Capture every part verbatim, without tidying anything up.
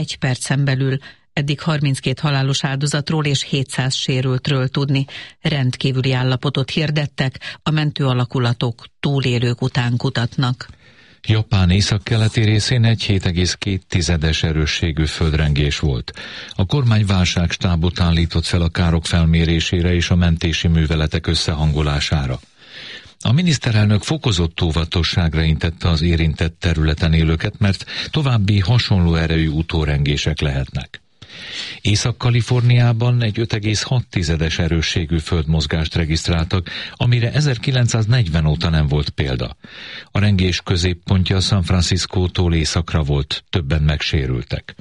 egy percen belül. Eddig harminckét halálos áldozatról és hétszáz sérültről tudni. Rendkívüli állapotot hirdettek, a mentő alakulatok túlélők után kutatnak. Japán északkeleti részén egy hét egész két tizedes erősségű földrengés volt. A kormány válságstábot állított fel a károk felmérésére és a mentési műveletek összehangolására. A miniszterelnök fokozott óvatosságra intette az érintett területen élőket, mert további hasonló erejű utórengések lehetnek. Észak-Kaliforniában egy öt egész hat tizedes erősségű földmozgást regisztráltak, amire ezerkilencszáznegyven óta nem volt példa. A rengés középpontja San Franciscótól északra volt, többen megsérültek.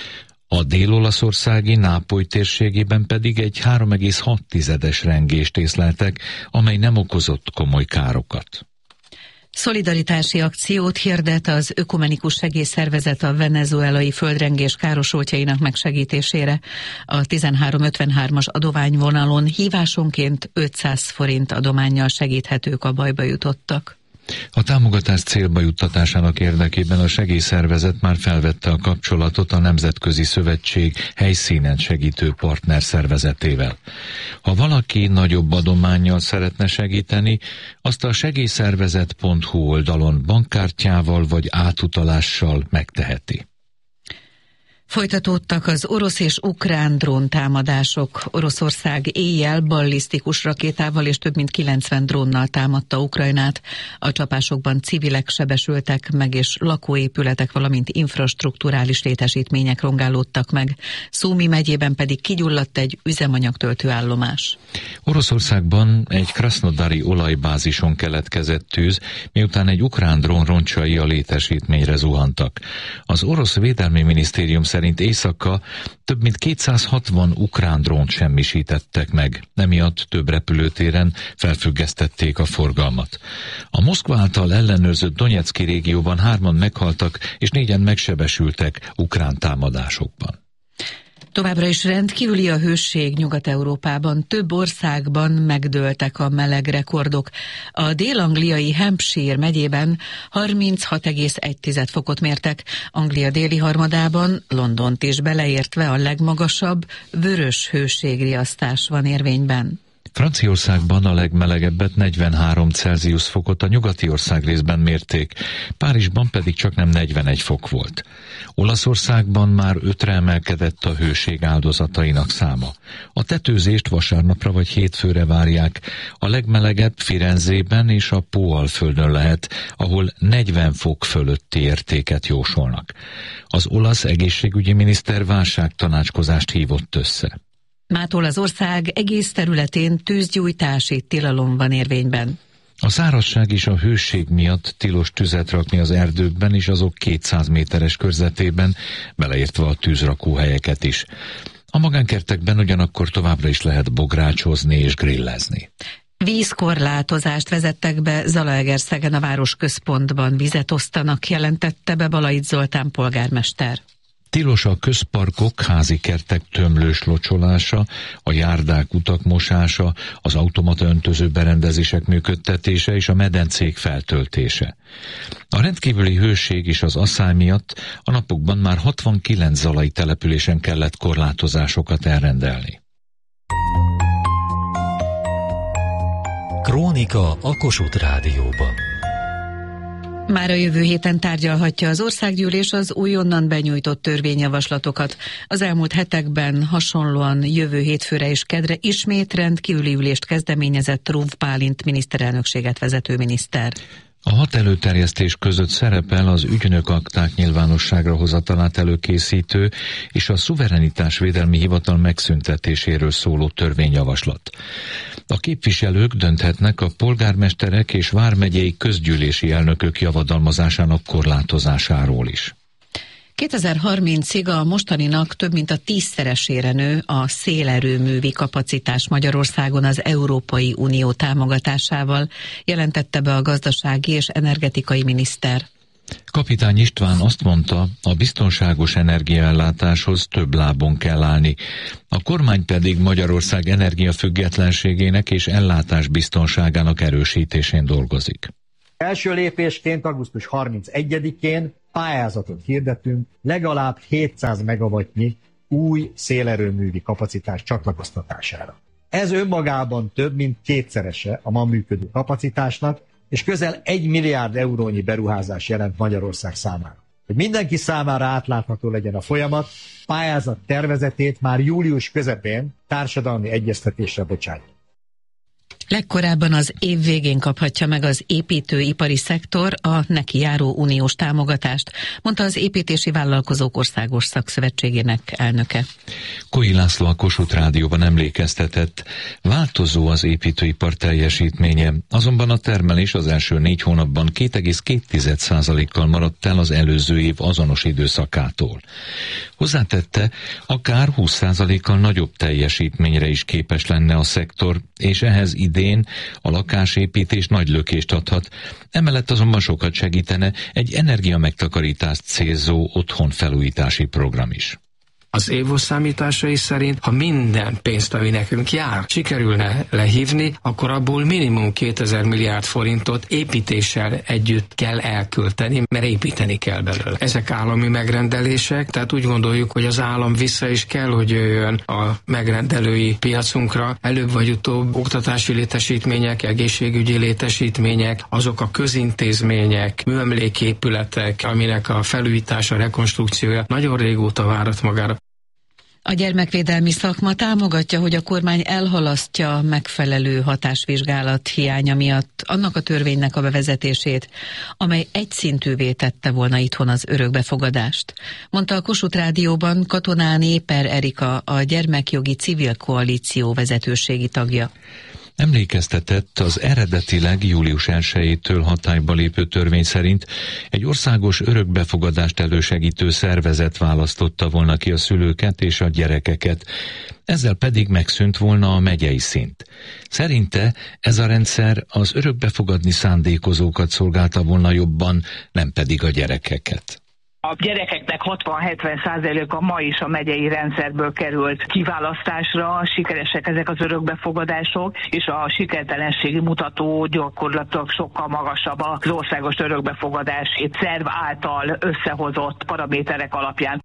A dél-olaszországi Nápoly térségében pedig egy három egész hat tizedes rengést észleltek, amely nem okozott komoly károkat. Szolidaritási akciót hirdet az Ökumenikus Segélyszervezet a venezuelai földrengés károsultjainak megsegítésére. A tizenhárom ötvenhármas adományvonalon hívásonként ötszáz forint adománnyal segíthetők a bajba jutottak. A támogatás célba juttatásának érdekében a segélyszervezet már felvette a kapcsolatot a Nemzetközi Szövetség helyszínen segítő partner szervezetével. Ha valaki nagyobb adománnyal szeretne segíteni, azt a segélyszervezet pont hu oldalon bankkártyával vagy átutalással megteheti. Folytatódtak az orosz és ukrán dróntámadások. Oroszország éjjel ballisztikus rakétával és több mint kilencven drónnal támadta Ukrajnát. A csapásokban civilek sebesültek meg, és lakóépületek, valamint infrastrukturális létesítmények rongálódtak meg. Szumi megyében pedig kigyulladt egy üzemanyagtöltőállomás. Oroszországban egy krasznodari olajbázison keletkezett tűz, miután egy ukrán drón roncsai a létesítményre zuhantak. Az orosz védelmi minisztérium szerint éjszaka több mint kétszázhatvan ukrán drónt semmisítettek meg, emiatt több repülőtéren felfüggesztették a forgalmat. A Moszkva által ellenőrzött Donecki régióban hárman meghaltak és négyen megsebesültek ukrán támadásokban. Továbbra is rendkívüli a hőség Nyugat-Európában. Több országban megdőltek a meleg rekordok. A dél-angliai Hampshire megyében harminchat egész egy fokot mértek. Anglia déli harmadában, Londont is beleértve, a legmagasabb vörös hőségriasztás van érvényben. Franciaországban a legmelegebbet negyvenhárom Celsius fokot a nyugati ország részben mérték, Párizsban pedig csaknem negyvenegy fok volt. Olaszországban már ötre emelkedett a hőség áldozatainak száma. A tetőzést vasárnapra vagy hétfőre várják. A legmelegebb Firenzében és a Póalföldön lehet, ahol negyven fok fölötti értéket jósolnak. Az olasz egészségügyi miniszter válságtanácskozást hívott össze. Mától az ország egész területén tűzgyújtási tilalom van érvényben. A szárazság és a hőség miatt tilos tüzet rakni az erdőkben és azok kétszáz méteres körzetében, beleértve a tűzrakóhelyeket is. A magánkertekben ugyanakkor továbbra is lehet bográcsozni és grillezni. Vízkorlátozást vezettek be Zalaegerszegen, a városközpontban vizet osztanak, jelentette be Balait Zoltán polgármester. Tilos a közparkok, házi kertek tömlős locsolása, a járdák, utak mosása, az automata öntöző berendezések működtetése és a medencék feltöltése. A rendkívüli hőség és az asszály miatt a napokban már hatvankilenc zalai településen kellett korlátozásokat elrendelni. Krónika a Kossuth Rádióban. Már a jövő héten tárgyalhatja az országgyűlés az újonnan benyújtott törvényjavaslatokat. Az elmúlt hetekben hasonlóan jövő hétfőre és kedre ismét rendkívüli ülést kezdeményezett Rózsa Bálint miniszterelnökséget vezető miniszter. A hat előterjesztés között szerepel az ügynökakták nyilvánosságra hozatalát előkészítő és a szuverenitásvédelmi hivatal megszüntetéséről szóló törvényjavaslat. A képviselők dönthetnek a polgármesterek és vármegyei közgyűlési elnökök javadalmazásának korlátozásáról is. kétezer-harmincig a mostaninak több mint a tízszeresére nő a szélerőművi kapacitás Magyarországon az Európai Unió támogatásával, jelentette be a gazdasági és energetikai miniszter. Kapitány István azt mondta, a biztonságos energiaellátáshoz több lábon kell állni. A kormány pedig Magyarország energiafüggetlenségének és ellátás biztonságának erősítésén dolgozik. Első lépésként augusztus harmincegyedikén pályázatot hirdettünk legalább hétszáz megawattnyi új szélerőművi kapacitás csatlakoztatására. Ez önmagában több mint kétszerese a ma működő kapacitásnak, és közel egy milliárd eurónyi beruházás jelent Magyarország számára. Hogy mindenki számára átlátható legyen a folyamat, pályázat tervezetét már július közepén társadalmi egyeztetésre bocsátjuk. Legkorábban az év végén kaphatja meg az építőipari szektor a neki járó uniós támogatást, mondta az Építési Vállalkozók Országos Szakszövetségének elnöke. Koi László a Kossuth Rádióban emlékeztetett, változó az építőipar teljesítménye, azonban a termelés az első négy hónapban két egész két százalékkal maradt el az előző év azonos időszakától. Hozzátette, akár húsz százalékkal nagyobb teljesítményre is képes lenne a szektor, és ehhez idén a lakásépítés nagy lökést adhat, emellett azonban sokat segítene egy energiamegtakarítást célzó otthonfelújítási program is. Az évos számításai szerint, ha minden pénzt, ami nekünk jár, sikerülne lehívni, akkor abból minimum kétezer milliárd forintot építéssel együtt kell elkölteni, mert építeni kell belőle. Ezek állami megrendelések, tehát úgy gondoljuk, hogy az állam vissza is kell, hogy jöjjön a megrendelői piacunkra. Előbb vagy utóbb oktatási létesítmények, egészségügyi létesítmények, azok a közintézmények, műemléképületek, aminek a felújítása, rekonstrukciója nagyon régóta várat magára. A gyermekvédelmi szakma támogatja, hogy a kormány elhalasztja a megfelelő hatásvizsgálat hiánya miatt annak a törvénynek a bevezetését, amely egyszintűvé tette volna itthon az örökbefogadást. Mondta a Kossuth Rádióban Katonáné Per Erika, a Gyermekjogi Civil Koalíció vezetőségi tagja. Emlékeztetett, az eredetileg július elsejétől hatályba lépő törvény szerint egy országos örökbefogadást elősegítő szervezet választotta volna ki a szülőket és a gyerekeket, ezzel pedig megszűnt volna a megyei szint. Szerinte ez a rendszer az örökbefogadni szándékozókat szolgálta volna jobban, nem pedig a gyerekeket. A gyerekeknek hatvan-hetven százaléka ma is a megyei rendszerből került kiválasztásra, sikeresek ezek az örökbefogadások, és a sikertelenségi mutató gyakorlatilag sokkal magasabb az országos örökbefogadási szerv által összehozott paraméterek alapján.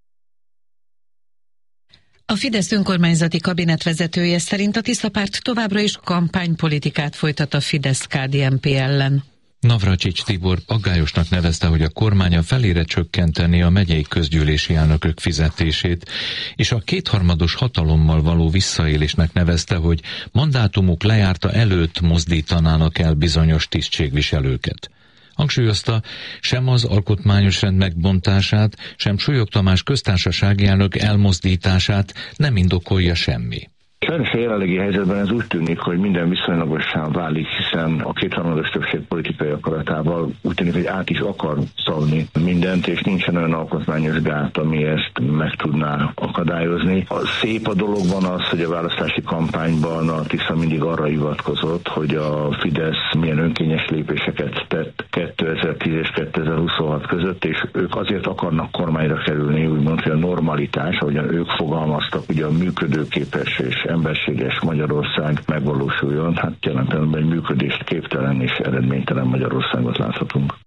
A Fidesz önkormányzati kabinetvezetője szerint a Tiszapárt továbbra is kampánypolitikát folytat a Fidesz-ká dé en pé ellen. Navracsics Tibor aggályosnak nevezte, hogy a kormánya felére csökkenteni a megyei közgyűlési elnökök fizetését, és a kétharmados hatalommal való visszaélésnek nevezte, hogy mandátumuk lejárta előtt mozdítanának el bizonyos tisztségviselőket. Hangsúlyozta, sem az alkotmányos rend megbontását, sem Súlyog Tamás köztársasági elnök elmozdítását nem indokolja semmi. Sajnos a jelenlegi helyzetben ez úgy tűnik, hogy minden viszonylagossá válik, hiszen a kétharmados többség politikai akaratával úgy tűnik, hogy át is akar szavni mindent, és nincsen olyan alkotmányos gát, ami ezt meg tudná akadályozni. A szép a dologban az, hogy a választási kampányban a Tisza mindig arra hivatkozott, hogy a Fidesz milyen önkényes lépéseket tett kétezer-tíz és kétezer-huszonhat között, és ők azért akarnak kormányra kerülni, úgymond, hogy a normalitás, ahogyan ők fogalmaztak, ugye a működőképes és emberséges Magyarország megvalósuljon. Hát jelen pillanatban egy működést képtelen és eredménytelen Magyarországot láthatunk.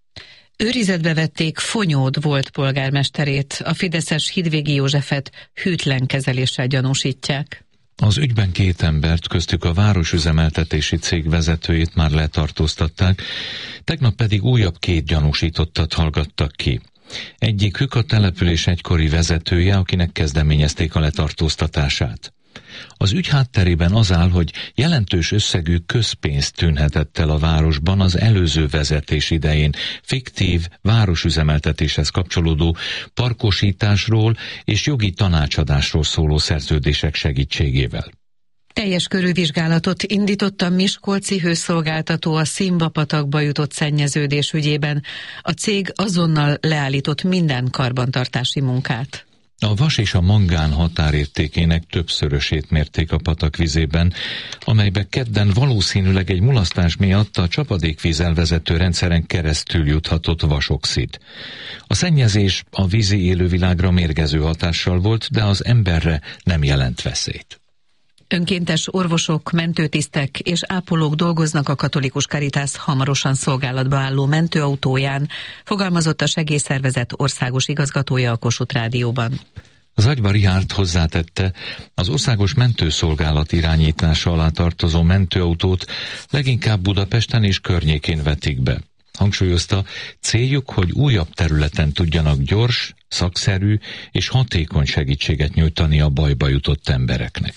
Őrizetbe vették Fonyód volt polgármesterét, a fideszes Hidvégi Józsefet hűtlen kezeléssel gyanúsítják. Az ügyben két embert, köztük a városüzemeltetési cég vezetőjét már letartóztatták, tegnap pedig újabb két gyanúsítottat hallgattak ki. Egyikük a település egykori vezetője, akinek kezdeményezték a letartóztatását. Az ügy hátterében az áll, hogy jelentős összegű közpénzt tűnhetett el a városban az előző vezetés idején fiktív városüzemeltetéshez kapcsolódó parkosításról és jogi tanácsadásról szóló szerződések segítségével. Teljes körű vizsgálatot indított a miskolci hőszolgáltató a Szimba-patakba jutott szennyeződés ügyében. A cég azonnal leállított minden karbantartási munkát. A vas és a mangán határértékének többszörösét mérték a patak vizében, amelybe kedden valószínűleg egy mulasztás miatt a csapadékvíz elvezető rendszeren keresztül juthatott vasoxid. A szennyezés a vízi élővilágra mérgező hatással volt, de az emberre nem jelent veszélyt. Önkéntes orvosok, mentőtisztek és ápolók dolgoznak a Katolikus Caritas hamarosan szolgálatba álló mentőautóján, fogalmazott a segélyszervezet országos igazgatója a Kossuth Rádióban. Zagyva Richárd hozzátette, az országos mentőszolgálat irányítása alá tartozó mentőautót leginkább Budapesten és környékén vetik be. Hangsúlyozta, céljuk, hogy újabb területen tudjanak gyors, szakszerű és hatékony segítséget nyújtani a bajba jutott embereknek.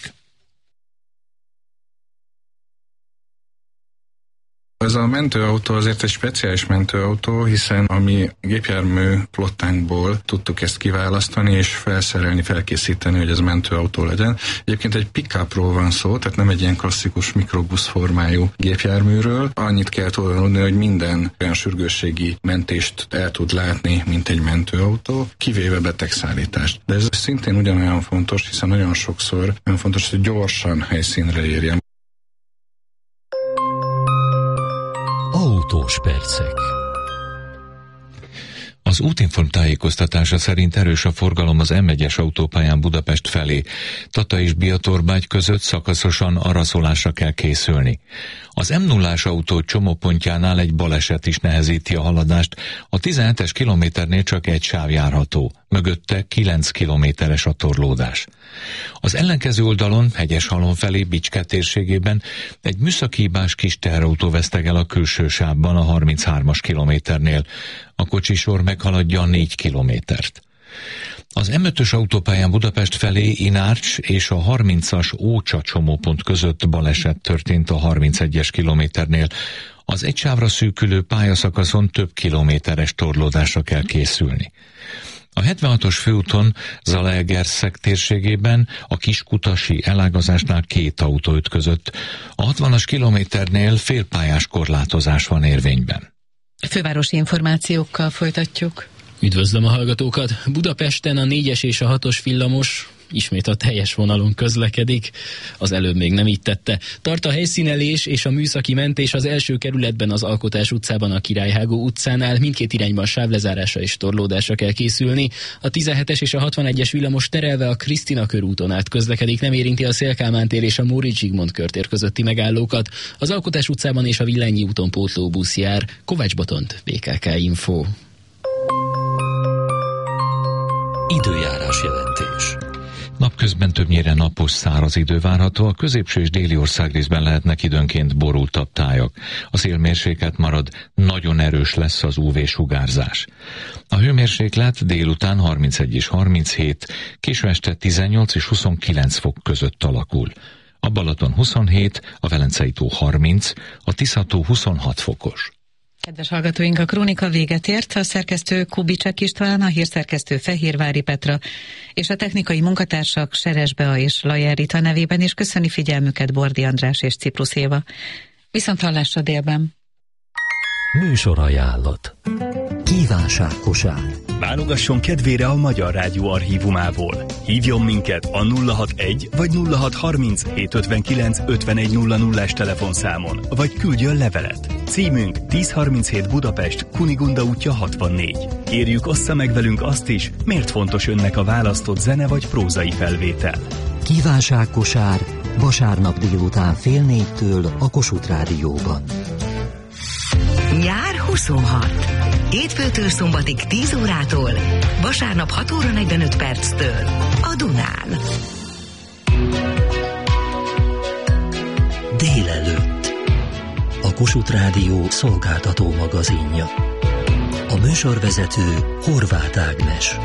Ez a mentőautó azért egy speciális mentőautó, hiszen a mi gépjármű flottánkból tudtuk ezt kiválasztani és felszerelni, felkészíteni, hogy ez mentőautó legyen. Egyébként egy pick-upról van szó, tehát nem egy ilyen klasszikus mikrobusz formájú gépjárműről. Annyit kell tudni, hogy minden olyan sürgősségi mentést el tud látni, mint egy mentőautó, kivéve betegszállítást. De ez szintén ugyanolyan fontos, hiszen nagyon sokszor nagyon fontos, hogy gyorsan helyszínre érjen. Autós percek. Az Útinform tájékoztatása szerint erős a forgalom az M egyes autópályán Budapest felé. Tata és Biatorbágy között szakaszosan araszolásra kell készülni. Az M nullás autó csomópontjánál egy baleset is nehezíti a haladást. A tizenhetes kilométernél csak egy sáv járható. Mögötte kilenc kilométeres a torlódás. Az ellenkező oldalon, Hegyeshalom felé, Bicske térségében egy műszaki hibás kis teherautó vesztegel a külső sávban a harminchármas kilométernél. A kocsisor meghaladja a négy kilométert. Az M ötös autópályán Budapest felé Inárcs és a harmincas Ócsa csomópont között baleset történt a harmincegyes kilométernél. Az egy sávra szűkülő pályaszakaszon több kilométeres torlódásra kell készülni. A hetvenhatos főúton Zalaegerszeg térségében a Kiskutasi elágazásnál két autó ütközött. A hatvanas kilométernél félpályás korlátozás van érvényben. Fővárosi információkkal folytatjuk. Üdvözlöm a hallgatókat! Budapesten a négyes és a hatos villamos ismét a teljes vonalon közlekedik, az előbb még nem így tette. Tart a helyszínelés és a műszaki mentés az első kerületben, az Alkotás utcában, a Királyhágó utcánál, mindkét irányban sávlezárásra és torlódásra kell készülni. A tizenhetes és a hatvanegyes villamos terelve a Krisztina körúton át közlekedik, nem érinti a Széll-Kálmán tér és a Móricz Zsigmond körtér közötti megállókat. Az Alkotás utcában és a Villányi úton pótlóbusz jár. Kovács Botont, bé ká ká Info. Időjárás jelentés. Napközben többnyire napos, száraz idő várható, a középső és déli országrészben lehetnek időnként borultabb tájak. A szélmérséklet marad, nagyon erős lesz az ú vé-sugárzás. A hőmérséklet délután harmincegy és harminchét, késő este tizennyolc és huszonkilenc fok között alakul. A Balaton huszonhét, a Velencei tó harminc, a Tisza-tó huszonhat fokos. Kedves hallgatóink, a krónika véget ért, a szerkesztő Kubicsek István, a hírszerkesztő Fehérvári Petra és a technikai munkatársak Seres Bea és Lajer Rita nevében is köszöni figyelmüket Bordi András és Ciprus Éva. Viszonthallásra délben. Műsorajánlat. Kívánságkosár. Válogasson kedvére a Magyar Rádió archívumából. Hívjon minket a nulla hatvanegy vagy nulla hatszázharminc hétszázötvenkilenc ötvenegy nulla nullás telefonszámon, vagy küldjön levelet. Címünk tízszázharminchét Budapest, Kunigunda útja hatvannégy. Kérjük, ossza meg velünk azt is, miért fontos önnek a választott zene vagy prózai felvétel. Kívánságkosár vasárnap délután fél négytől a Kossuth Rádióban. Nyár huszonhat. Hétfőtől szombatig tíz órától, vasárnap hat óra negyvenöt perctől a Dunán. Délelőtt. A Kossuth Rádió szolgáltató magazinja. A műsorvezető Horváth Ágnes.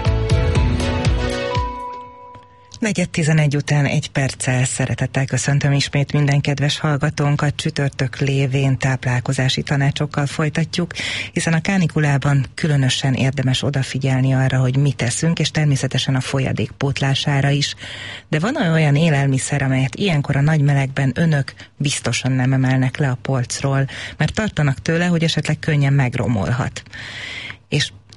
Negyed tizenegy után egy perccel szeretettel köszöntöm ismét minden kedves hallgatónkat. Csütörtök lévén táplálkozási tanácsokkal folytatjuk, hiszen a kánikulában különösen érdemes odafigyelni arra, hogy mit teszünk, és természetesen a folyadék pótlására is. De van olyan élelmiszer, amelyet ilyenkor a nagy melegben önök biztosan nem emelnek le a polcról, mert tartanak tőle, hogy esetleg könnyen megromolhat. És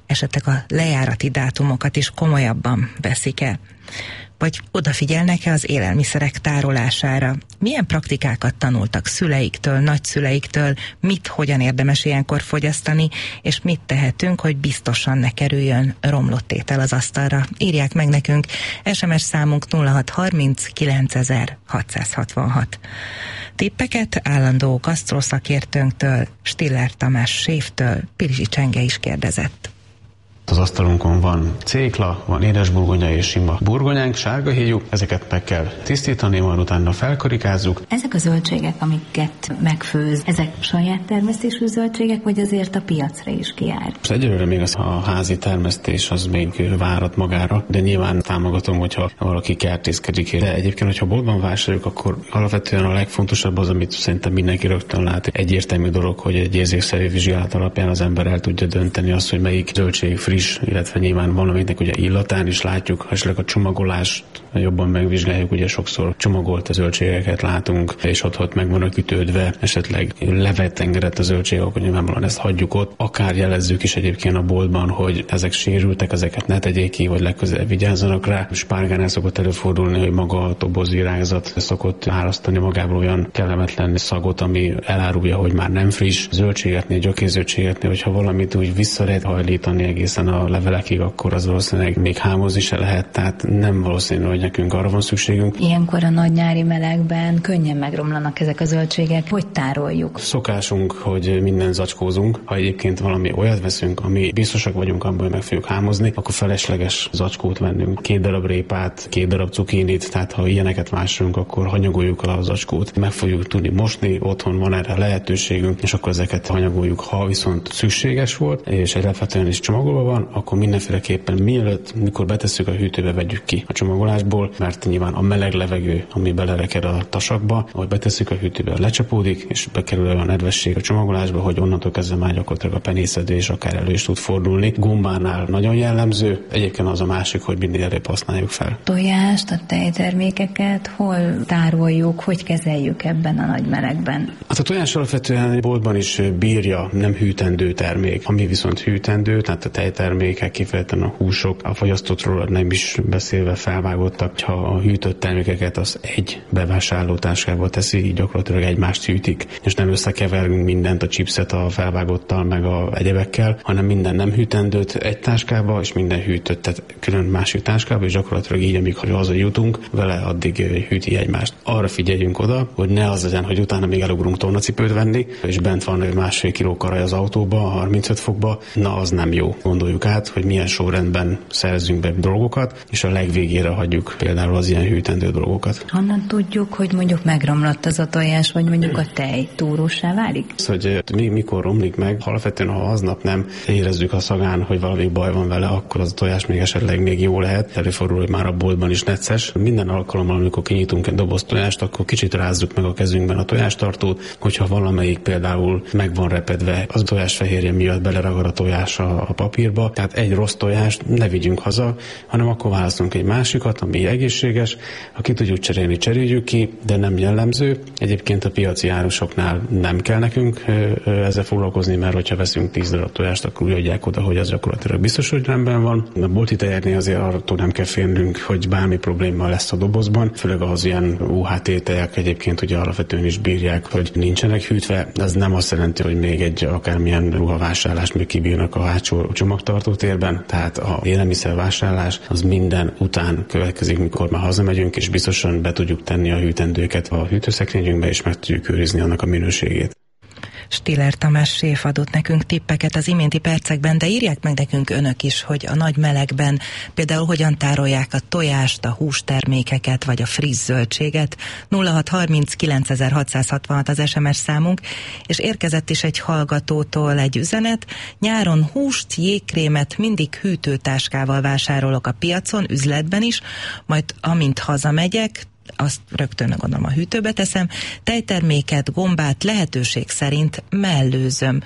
esetleg a lejárati dátumokat is komolyabban veszik-e? Vagy odafigyelnek-e az élelmiszerek tárolására? Milyen praktikákat tanultak szüleiktől, nagyszüleiktől, mit, hogyan érdemes ilyenkor fogyasztani, és mit tehetünk, hogy biztosan ne kerüljön romlott étel az asztalra? Írják meg nekünk, es em es számunk nulla hat harminc kilencezer hatszázhatvanhat. Tippeket állandó gasztroszakértőnktől, Stiller Tamás séftől Pilizsi Csenge is kérdezett. Az asztalunkon van cékla, van édesburgonya és sima burgonyánk, sárgahéjú, ezeket meg kell tisztítani, majd utána felkarikázzuk. Ezek a zöldségek, amiket megfőz, ezek saját termesztésű zöldségek, vagy azért a piacra is kijár? Egyelőre még az a házi termesztés az még várat magára, de nyilván támogatom, hogyha valaki kertészkedik. De egyébként, hogyha boltban vásároljuk, akkor alapvetően a legfontosabb az, amit szerintem mindenki rögtön lát. Egyértelmű dolog, hogy egy érzékszerű vizsgálat alapján az ember el tudja dönteni azt, hogy melyik zöldség friss, illetve nyilván valamelyiknek ugye illatán is látjuk, esetleg a csomagolást jobban megvizsgáljuk, ugye sokszor csomagolt a zöldségeket látunk, és ott, ott meg vannak ütődve, esetleg levet engedett a zöldség, akkor nyilvánvalóan ezt hagyjuk ott. Akár jelezzük is egyébként a boltban, hogy ezek sérültek, ezeket ne tegyék ki, vagy legközelebb vigyázzanak rá. Spárgánál szokott előfordulni, hogy maga a tobozvirágzat szokott árasztani magából olyan kellemetlen szagot, ami elárulja, hogy már nem friss. Zöldségeknél, gyökérzöldségeknél, hogyha valamit úgy vissza lehet hajlítani egészen a levelekig, akkor az valószínűleg még hámozni se lehet, tehát nem valószínű, hogy nekünk arra van szükségünk. Ilyenkor a nagy nyári melegben könnyen megromlanak ezek a zöldségek. Hogy tároljuk? Szokásunk, hogy minden zacskózunk. Ha egyébként valami olyat veszünk, ami biztosak vagyunk abban, hogy meg fogjuk hámozni, akkor felesleges zacskót vennünk. Két darab répát, két darab cukínit, tehát ha ilyeneket vásárolunk, akkor hanyagoljuk a zacskót. Meg fogjuk tudni mosni, otthon van erre lehetőségünk, és akkor ezeket hanyagoljuk. Ha viszont szükséges volt, és alapvetően is csomagolva van, akkor mindenféleképpen mielőtt, mikor betesszük a hűtőbe, vegyük ki a csomagolásból, mert nyilván a meleg levegő, ami belereked a tasakba, ahogy betesszük a hűtőbe, lecsapódik, és bekerül olyan nedvesség a csomagolásba, hogy onnantól kezdve már gyakorlatilag a penészedés akár elő is tud fordulni. Gombánál nagyon jellemző, egyébként az a másik, hogy minél előbb használjuk fel. Tojást, a tejtermékeket hol tároljuk, hogy kezeljük ebben a nagy melegben? Hát a tojás alapvetően boltban is bírja, nem hűtendő termék. Ami viszont hűtendő, tehát a tejtermékek, kifejezetten a húsok, a fagyasztottról nem is beszélve felvágottak, ha a hűtött termékeket az egy bevásárlótáskába teszi, így gyakorlatilag egymást hűtik, és nem összekeverünk mindent, a chipset a felvágottal, meg a egyebekkel, hanem minden nem hűtendőt egy táskába, és minden hűtöttet külön másik táskába, és gyakorlatilag így, amíg haza jutunk, vele addig hűti egymást. Arra figyeljünk oda, hogy ne az legyen, hogy utána még elugrunk tornacipőt venni, és bent van másfél kiló karaj az autóba, harmincöt fokba, na az nem jó. Gondoljuk át, hogy milyen sorrendben szerzünk be dolgokat, és a legvégére hagyjuk például az ilyen hűtendő dolgokat. Honnan tudjuk, hogy mondjuk megromlott az a tojás, vagy mondjuk a tej túrósá válik? Az, hogy mi, mikor romlik meg, alapvetően ha aznap nem érezzük a szagán, hogy valami baj van vele, akkor az a tojás még esetleg még jó lehet. Előfordul, hogy már a boltban is necces. Minden alkalommal, amikor kinyitunk egy doboz tojást, akkor kicsit rázzuk meg a kezünkben a tojástartót, hogyha valamelyik például meg van repedve, az a tojásfehérje miatt beleragad a tojás a, a papírba. Tehát egy rossz tojást ne vigyünk haza, hanem akkor választunk egy másikat, ami egészséges. Ha ki tudjuk cserélni, cseréljük ki, de nem jellemző. Egyébként a piaci árusoknál nem kell nekünk ezzel foglalkozni, mert hogyha veszünk tíz darab tojást, akkor úgy adják oda, hogy az gyakorlatilag biztos, hogy rendben van. A bolti tejeknél azért arra nem kell félnünk, hogy bármi probléma lesz a dobozban, főleg az ilyen u há té tejek egyébként ugye alapvetően is bírják, hogy nincsenek hűtve. Ez nem azt jelenti, hogy még egy akármilyen ruhavásárlást még kibírnak a hátsó csomagtartótérben, tehát a élelmiszervásárlás az minden után következik, mikor már hazamegyünk, és biztosan be tudjuk tenni a hűtendőket a hűtőszekrényünkbe, és meg tudjuk őrizni annak a minőségét. Stiller Tamás séf adott nekünk tippeket az iménti percekben, de írják meg nekünk önök is, hogy a nagy melegben például hogyan tárolják a tojást, a hústermékeket, vagy a friss zöldséget. nulla hat harminc kilencezer-hatszázhatvanhat az es em es számunk, és érkezett is egy hallgatótól egy üzenet. Nyáron húst, jégkrémet mindig hűtőtáskával vásárolok a piacon, üzletben is, majd amint hazamegyek, azt rögtön gondolom a hűtőbe teszem, tejterméket, gombát lehetőség szerint mellőzöm.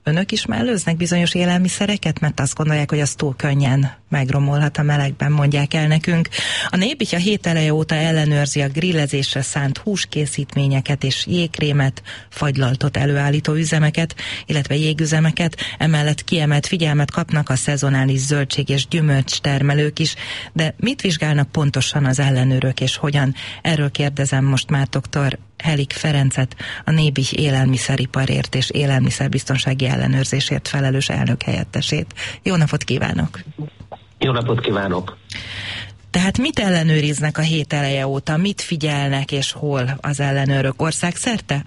önök is mellőznek bizonyos élelmiszereket, mert azt gondolják, hogy az túl könnyen megromolhat a melegben, mondják el nekünk. A nép így a hét eleje óta ellenőrzi a grillezésre szánt húskészítményeket és jégkrémet, fagylaltot előállító üzemeket, illetve jégüzemeket, emellett kiemelt figyelmet kapnak a szezonális zöldség és gyümölcs termelők is, de mit vizsgálnak pontosan az ellenőrök és hogyan? Erről kérdezem most már dr. Helik Ferencet, a Nébi élelmiszeriparért és élelmiszerbiztonsági ellenőrzésért felelős elnök helyettesét. Jó napot kívánok! Jó napot kívánok! Tehát mit ellenőriznek a hét eleje óta? Mit figyelnek és hol az ellenőrök? Országszerte?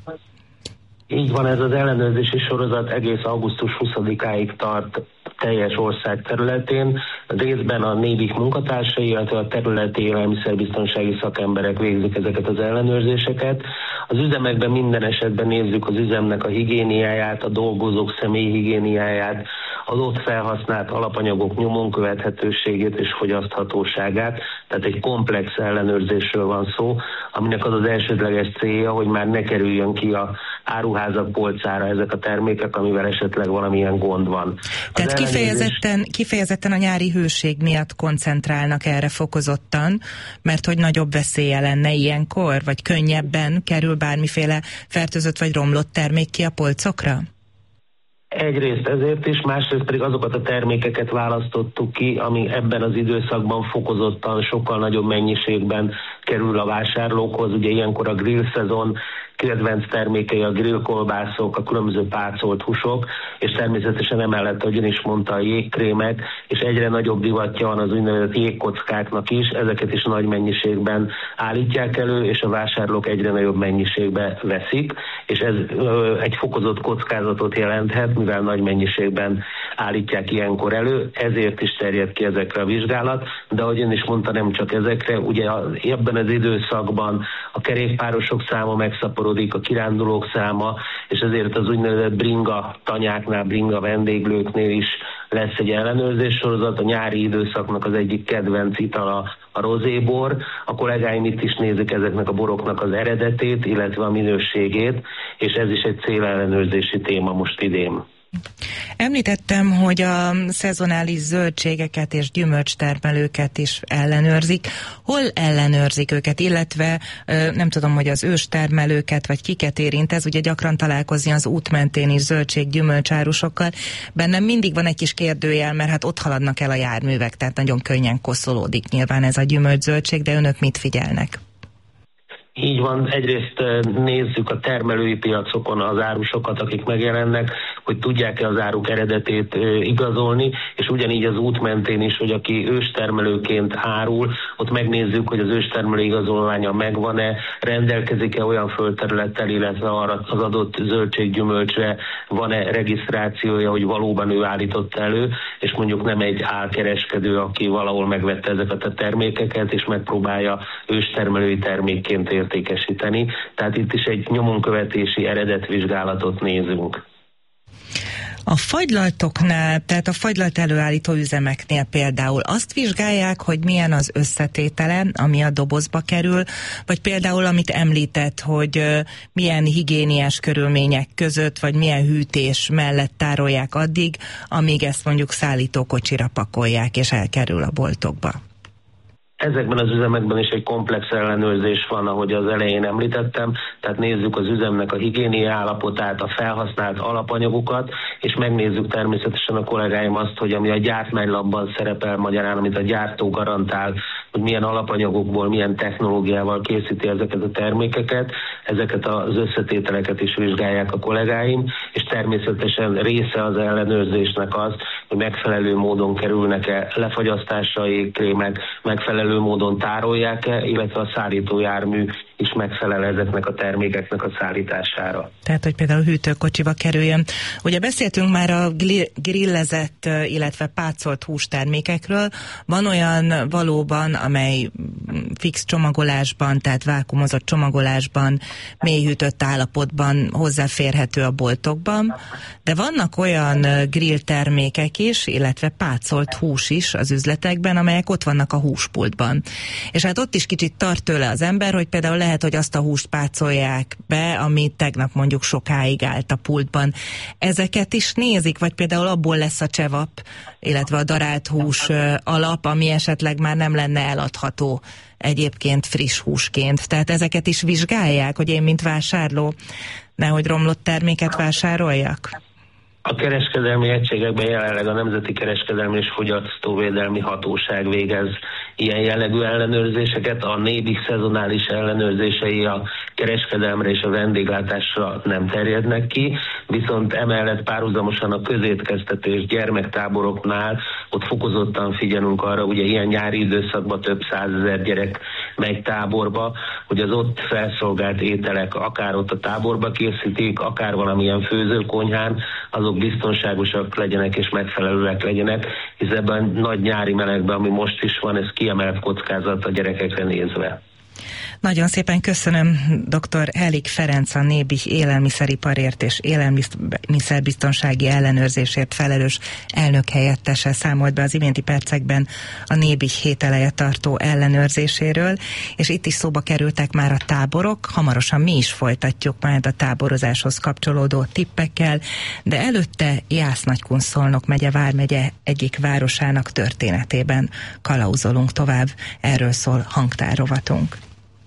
Így van, ez az ellenőrzési sorozat egész augusztus huszadikáig tart teljes ország területén. Részben a Nébik munkatársai, illetve a területi élelmiszerbiztonsági szakemberek végzik ezeket az ellenőrzéseket. Az üzemekben minden esetben nézzük az üzemnek a higiéniáját, a dolgozók személyi higiéniáját, az ott felhasznált alapanyagok nyomon követhetőségét és fogyaszthatóságát. Tehát egy komplex ellenőrzésről van szó, aminek az az elsődleges célja, hogy már ne kerüljön ki a áruházak polcára ezek a termékek, amivel esetleg valamilyen gond van. Tehát ellenőrzés... kifejezetten, kifejezetten a nyári hőség miatt koncentrálnak erre fokozottan, mert hogy nagyobb veszélye lenne ilyenkor, vagy könnyebben kerül bármiféle fertőzött vagy romlott termék ki a polcokra? Egyrészt ezért is, másrészt pedig azokat a termékeket választottuk ki, ami ebben az időszakban fokozottan, sokkal nagyobb mennyiségben kerül a vásárlókhoz. Ugye ilyenkor a grill szezon, kedvenc termékei a grillkolbászok, a különböző pácolt húsok, és természetesen emellett, ahogy ön is mondta, a jégkrémek, és egyre nagyobb divatja van az úgynevezett jégkockáknak is, ezeket is nagy mennyiségben állítják elő, és a vásárlók egyre nagyobb mennyiségben veszik, és ez ö, egy fokozott kockázatot jelenthet, mivel nagy mennyiségben állítják ilyenkor elő, ezért is terjed ki ezekre a vizsgálat, de ahogy ön is mondta, nem csak ezekre, ugye ebben az időszakban a kerékpárosok száma megszaporodik, a kirándulók száma, és ezért az úgynevezett bringa tanyáknál, bringa vendéglőknél is lesz egy ellenőrzés sorozat. A nyári időszaknak az egyik kedvenc itala a rozébor. A kollégáim itt is nézik ezeknek a boroknak az eredetét, illetve a minőségét, és ez is egy célellenőrzési téma most idén. Említettem, hogy a szezonális zöldségeket és gyümölcstermelőket is ellenőrzik. Hol ellenőrzik őket, illetve nem tudom, hogy az őstermelőket, vagy kiket érint ez, ugye gyakran találkozni az út mentén is zöldség-gyümölcsárusokkal. Bennem mindig van egy kis kérdőjel, mert hát ott haladnak el a járművek, tehát nagyon könnyen koszolódik nyilván ez a gyümölcs-zöldség, de önök mit figyelnek? Így van, egyrészt nézzük a termelői piacokon az árusokat, akik megjelennek, hogy tudják-e az áruk eredetét igazolni, és ugyanígy az út mentén is, hogy aki őstermelőként árul, ott megnézzük, hogy az őstermelő igazolványa megvan-e, rendelkezik-e olyan földterülettel, illetve arra az adott zöldséggyümölcsre van-e regisztrációja, hogy valóban ő állította elő, és mondjuk nem egy álkereskedő, aki valahol megvette ezeket a termékeket, és megpróbálja őstermelői termékként értékesíteni. Tehát itt is egy nyomonkövetési eredetvizsgálatot nézünk. A fagylaltoknál, tehát a fagylalt előállító üzemeknél például azt vizsgálják, hogy milyen az összetétele, ami a dobozba kerül, vagy például amit említett, hogy uh, milyen higiéniás körülmények között, vagy milyen hűtés mellett tárolják addig, amíg ezt mondjuk szállítókocsira pakolják, és elkerül a boltokba. Ezekben az üzemekben is egy komplex ellenőrzés van, ahogy az elején említettem, tehát nézzük az üzemnek a higiéniai állapotát, a felhasznált alapanyagokat, és megnézzük természetesen a kollégáim azt, hogy ami a gyártmánylapban szerepel magyarán, amit a gyártó garantál, hogy milyen alapanyagokból, milyen technológiával készíti ezeket a termékeket, ezeket az összetételeket is vizsgálják a kollégáim, és természetesen része az ellenőrzésnek az, hogy megfelelő módon kerülnek-e lefagyasztásra a jégkrémek, megfelelő módon tárolják-e, illetve a szállítójármű is megfelel ezeknek a termékeknek a szállítására. Tehát, hogy például hűtőkocsiba kerüljön. Ugye beszéltünk már a grillezett, illetve pácolt hústermékekről. Van olyan valóban, amely fix csomagolásban, tehát vákuumozott csomagolásban, mélyhűtött állapotban hozzáférhető a boltokban, de vannak olyan grill termékek is, illetve pácolt hús is az üzletekben, amelyek ott vannak a húspultban. És hát ott is kicsit tart tőle az ember, hogy például lehet, hogy azt a húst pácolják be, ami tegnap mondjuk sokáig állt a pultban. Ezeket is nézik, vagy például abból lesz a csevap, illetve a darált hús alap, ami esetleg már nem lenne eladható egyébként friss húsként. Tehát ezeket is vizsgálják, hogy én, mint vásárló, nehogy romlott terméket vásároljak? A kereskedelmi egységekben jelenleg a Nemzeti Kereskedelmi és Fogyasztóvédelmi Hatóság végez ilyen jellegű ellenőrzéseket. A nébik szezonális ellenőrzései a kereskedelemre és a vendéglátásra nem terjednek ki, viszont emellett párhuzamosan a közétkeztetés gyermektáboroknál ott fokozottan figyelünk arra, ugye ilyen nyári időszakban több százezer gyerek megy táborba, hogy az ott felszolgált ételek akár ott a táborba készítik, akár valamilyen főzőkonyhán, azok biztonságosak legyenek és megfelelőek legyenek, hisz ebben nagy nyári melegben, ami most is van, ez kiemelt kockázat a gyerekekre nézve. Nagyon szépen köszönöm dr. Hellik Ferenc, a Nébih élelmiszeriparért és élelmiszerbiztonsági ellenőrzésért felelős elnök helyettese számolt be az iménti percekben a Nébih hét eleje tartó ellenőrzéséről, és itt is szóba kerültek már a táborok, hamarosan mi is folytatjuk majd a táborozáshoz kapcsolódó tippekkel, de előtte Jász-Nagykun-Szolnok megye vármegye egyik városának történetében kalauzolunk tovább, erről szól hangtárrovatunk.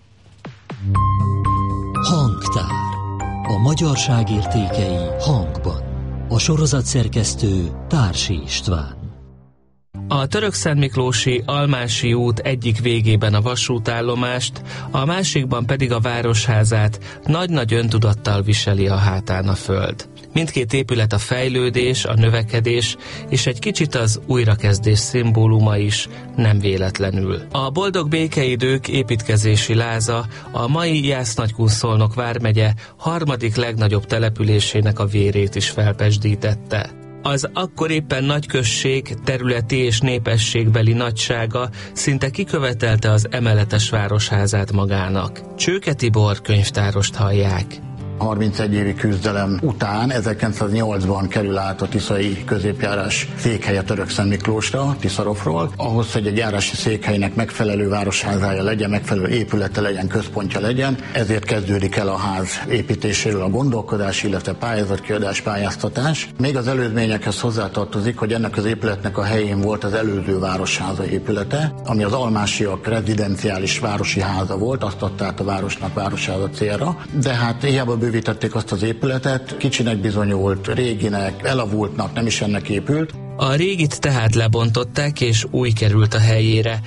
Hangtár. A magyarság értékei hangban. A sorozat szerkesztő Társi István. A Törökszentmiklósi Almási út egyik végében a vasútállomást, a másikban pedig a városházát nagy-nagy öntudattal viseli a hátán a föld. Mindkét épület a fejlődés, a növekedés és egy kicsit az újrakezdés szimbóluma is, nem véletlenül. A boldog békeidők építkezési láza a mai Jász-Nagykun-Szolnok vármegye harmadik legnagyobb településének a vérét is felpezsdítette. Az akkor éppen nagyközség, területi és népességbeli nagysága szinte kikövetelte az emeletes városházát magának. Csőke Tibor könyvtárost hallják. harmincegy évi küzdelem után ezerkilencszáznyolcban kerül át a tiszai középjárás székhelye Törökszentmiklósra, Tiszarofról. Ahhoz, hogy egy járási székhelynek megfelelő városházája legyen, megfelelő épülete legyen, központja legyen, ezért kezdődik el a ház építéséről a gondolkodás, illetve pályázatkiadás, pályáztatás. Még az előzményekhez hozzátartozik, hogy ennek az épületnek a helyén volt az előző városháza épülete, ami az almásiak rezidenciális városi háza volt, azt adta át a városnak városháza célra, de hát hiába bővítették azt az épületet, kicsinek bizonyult, réginek, elavultnak, nem is ennek épült. A régit tehát lebontották, és új került a helyére.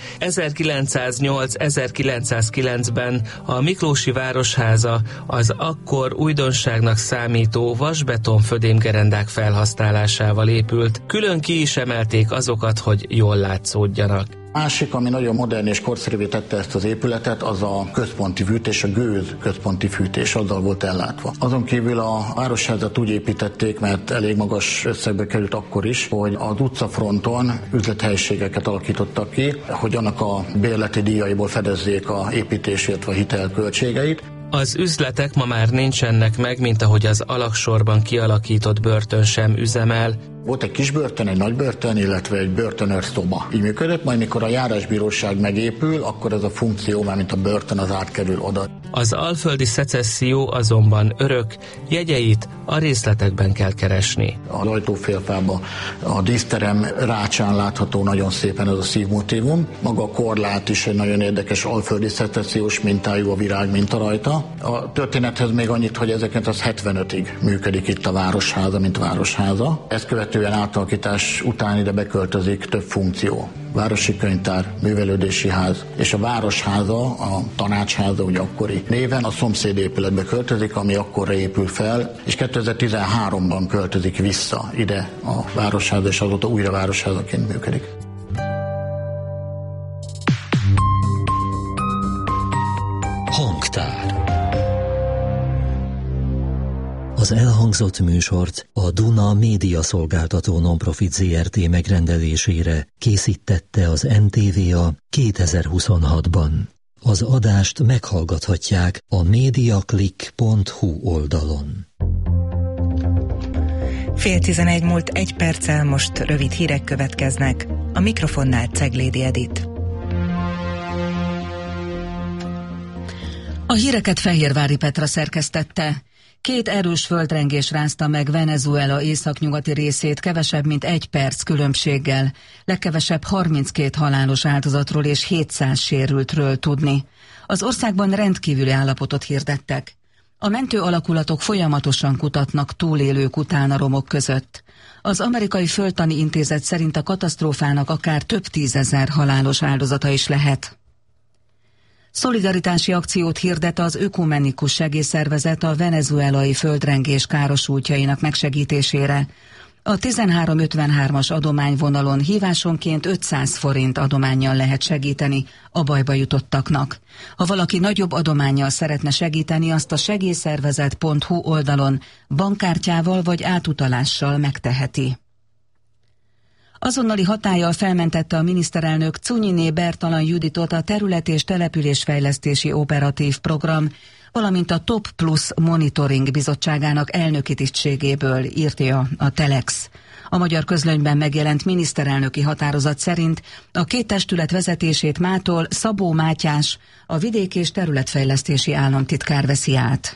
ezerkilencszáznyolc-ezerkilencszázkilencben a Miklósi Városháza az akkor újdonságnak számító vasbeton födémgerendák felhasználásával épült. Külön ki is emelték azokat, hogy jól látszódjanak. Másik, ami nagyon modern és korszerűvé tette ezt az épületet, az a központi fűtés, a gőz központi fűtés, azzal volt ellátva. Azon kívül a városházat úgy építették, mert elég magas összegbe került akkor is, hogy az utcafronton üzlethelyiségeket alakítottak ki, hogy annak a bérleti díjaiból fedezzék a építésért vagy hitelköltségeit. Az üzletek ma már nincsenek meg, mint ahogy az alagsorban kialakított börtön sem üzemel. Volt egy kis börtön, egy nagy börtön, illetve egy börtönőr szoba. Így működött, majd mikor a járásbíróság megépül, akkor ez a funkció, már mint a börtön, az átkerül oda. Az alföldi szecesszió azonban örök, jegyeit a részletekben kell keresni. Az ajtófélfában a díszterem rácsán látható nagyon szépen ez a szívmotívum. Maga a korlát is egy nagyon érdekes alföldi szecessziós mintájú, a virág minta rajta. A történethez még annyit, hogy ezerkilencszázhetvenötig működik itt a városháza, mint városháza. Ezt követően átalakítás után ide beköltözik több funkció. Városi könyvtár, művelődési ház, és a városháza, a tanácsháza, ugye akkori néven a szomszéd épületbe költözik, ami akkorra épül fel, és kétezer-tizenháromban költözik vissza ide a városháza, és azóta újra városházaként működik. Hangtár. Az elhangzott műsort a Duna Média Szolgáltató Nonprofit zé er té megrendelésére készítette az en té vé á kétezer-huszonhatban. Az adást meghallgathatják a mediaclick pont hu oldalon. Fél tizenegy múlt egy perccel, most rövid hírek következnek. A mikrofonnál Ceglédi Edit. A híreket Fehérvári Petra szerkesztette. Két erős földrengés rázta meg Venezuela északnyugati részét kevesebb, mint egy perc különbséggel. Legkevesebb harminckét halálos áldozatról és hétszáz sérültről tudni. Az országban rendkívüli állapotot hirdettek. A mentő alakulatok folyamatosan kutatnak túlélők után a romok között. Az Amerikai Földtani Intézet szerint a katasztrófának akár több tízezer halálos áldozata is lehet. Szolidaritási akciót hirdet az Ökumenikus Segélyszervezet a venezuelai földrengés károsultjainak megsegítésére. A tizenhárom ötvenhármas adományvonalon hívásonként ötszáz forint adománnyal lehet segíteni a bajba jutottaknak. Ha valaki nagyobb adománnyal szeretne segíteni, azt a segélyszervezet pont hu oldalon bankkártyával vagy átutalással megteheti. Azonnali hatállyal felmentette a miniszterelnök Czunyiné Bertalan Juditot a Terület- és Településfejlesztési Operatív Program, valamint a Top Plus Monitoring Bizottságának elnöki tisztségéből, írja a Telex. A magyar közlönyben megjelent miniszterelnöki határozat szerint a két testület vezetését mától Szabó Mátyás, a Vidék- és Területfejlesztési Államtitkár veszi át.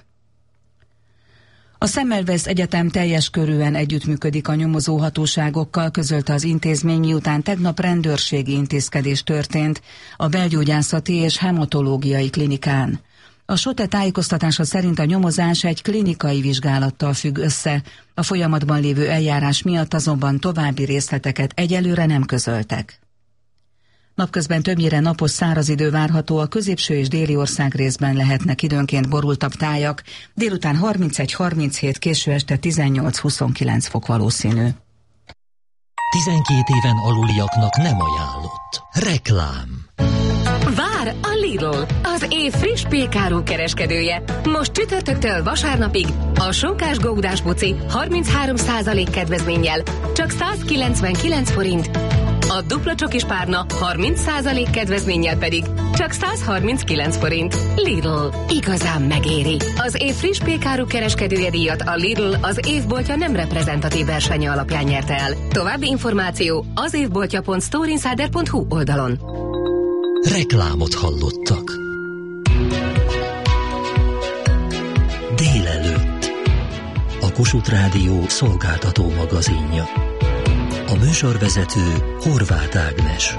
A Semmelweis Egyetem teljes körűen együttműködik a nyomozóhatóságokkal, közölte az intézmény, miután tegnap rendőrségi intézkedés történt a belgyógyászati és hematológiai klinikán. A SOTE tájékoztatása szerint a nyomozás egy klinikai vizsgálattal függ össze, a folyamatban lévő eljárás miatt azonban további részleteket egyelőre nem közöltek. Napközben többnyire napos száraz idő várható, a középső és déli ország részben lehetnek időnként borultabb tájak, délután harmincegy harminchét, késő este tizennyolc-huszonkilenc fok valószínű. tizenkét éven aluliaknak nem ajánlott. Reklám. Vár a Lidl, az év friss pékárú kereskedője. Most csütörtöktől vasárnapig a sonkás gódás buci harminchárom százalék kedvezménnyel csak százkilencvenkilenc forint. A dupla csokis párna harminc százalék kedvezménnyel pedig csak százharminckilenc forint. Lidl, igazán megéri. Az év friss pékáru kereskedője díjat a Lidl az évboltja nem reprezentatív versenye alapján nyerte el. További információ az évboltja pont storeinsider pont hu oldalon. Reklámot hallottak. Délelőtt. A Kossuth Rádió szolgáltató magazinja. A műsorvezető Horváth Ágnes.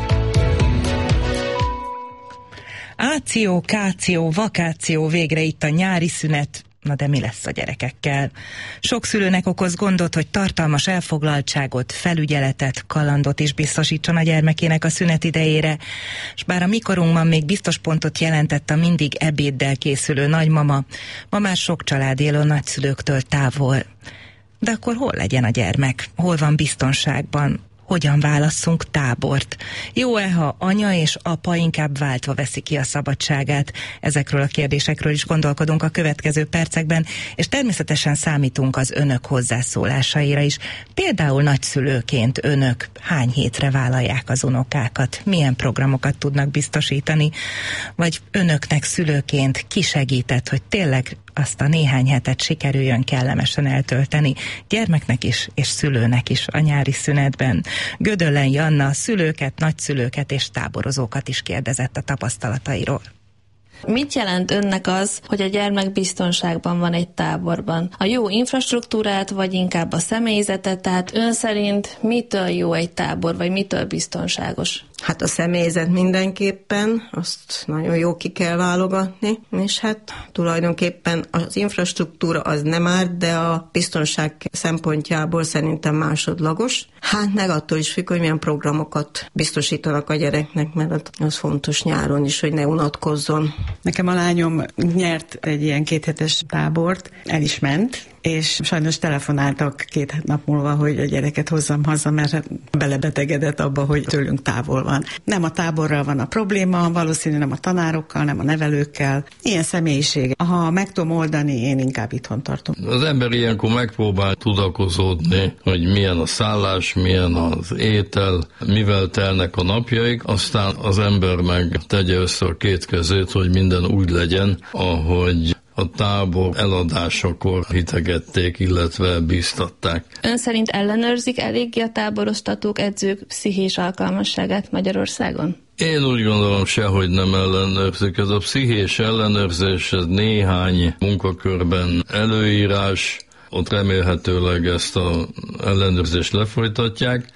Áció, káció, vakáció, végre itt a nyári szünet. Na de mi lesz a gyerekekkel? Sok szülőnek okoz gondot, hogy tartalmas elfoglaltságot, felügyeletet, kalandot is biztosítson a gyermekének a szünet idejére, s bár a mikorunkban még biztos pontot jelentett a mindig ebéddel készülő nagymama, ma már sok család él a nagyszülőktől távol. De akkor hol legyen a gyermek? Hol van biztonságban? Hogyan válasszunk tábort? Jó-e, ha anya és apa inkább váltva veszi ki a szabadságát? Ezekről a kérdésekről is gondolkodunk a következő percekben, és természetesen számítunk az önök hozzászólásaira is. Például nagyszülőként önök hány hétre vállalják az unokákat? Milyen programokat tudnak biztosítani? Vagy önöknek szülőként ki segített, hogy tényleg azt a néhány hetet sikerüljön kellemesen eltölteni gyermeknek is, és szülőnek is a nyári szünetben. Gödöllen Janna szülőket, nagyszülőket és táborozókat is kérdezett a tapasztalatairól. Mit jelent önnek az, hogy a gyermek biztonságban van egy táborban? A jó infrastruktúrát, vagy inkább a személyzetet? Tehát ön szerint mitől jó egy tábor, vagy mitől biztonságos? Hát a személyzet mindenképpen, azt nagyon jó ki kell válogatni, és hát tulajdonképpen az infrastruktúra az nem árt, de a biztonság szempontjából szerintem másodlagos. Hát meg attól is függ, hogy milyen programokat biztosítanak a gyereknek, mert az fontos nyáron is, hogy ne unatkozzon. Nekem a lányom nyert egy ilyen kéthetes tábort, el is ment, és sajnos telefonáltak két nap múlva, hogy a gyereket hozzam haza, mert belebetegedett abba, hogy tőlünk távol van. Nem a táborral van a probléma, valószínűleg nem a tanárokkal, nem a nevelőkkel. Ilyen személyiség. Ha meg tudom oldani, én inkább itthon tartom. Az ember ilyenkor megpróbál tudakozódni, hogy milyen a szállás, milyen az étel, mivel telnek a napjaik, aztán az ember meg tegye össze a két kezét, hogy minden úgy legyen, ahogy a tábor eladásakor hitegették, illetve bíztatták. Ön szerint ellenőrzik eléggé a táboroztatók, edzők pszichés alkalmasságát Magyarországon? Én úgy gondolom, sehogy nem ellenőrzik. Ez a pszichés ellenőrzés, ez néhány munkakörben előírás, ott remélhetőleg ezt az ellenőrzést lefolytatják,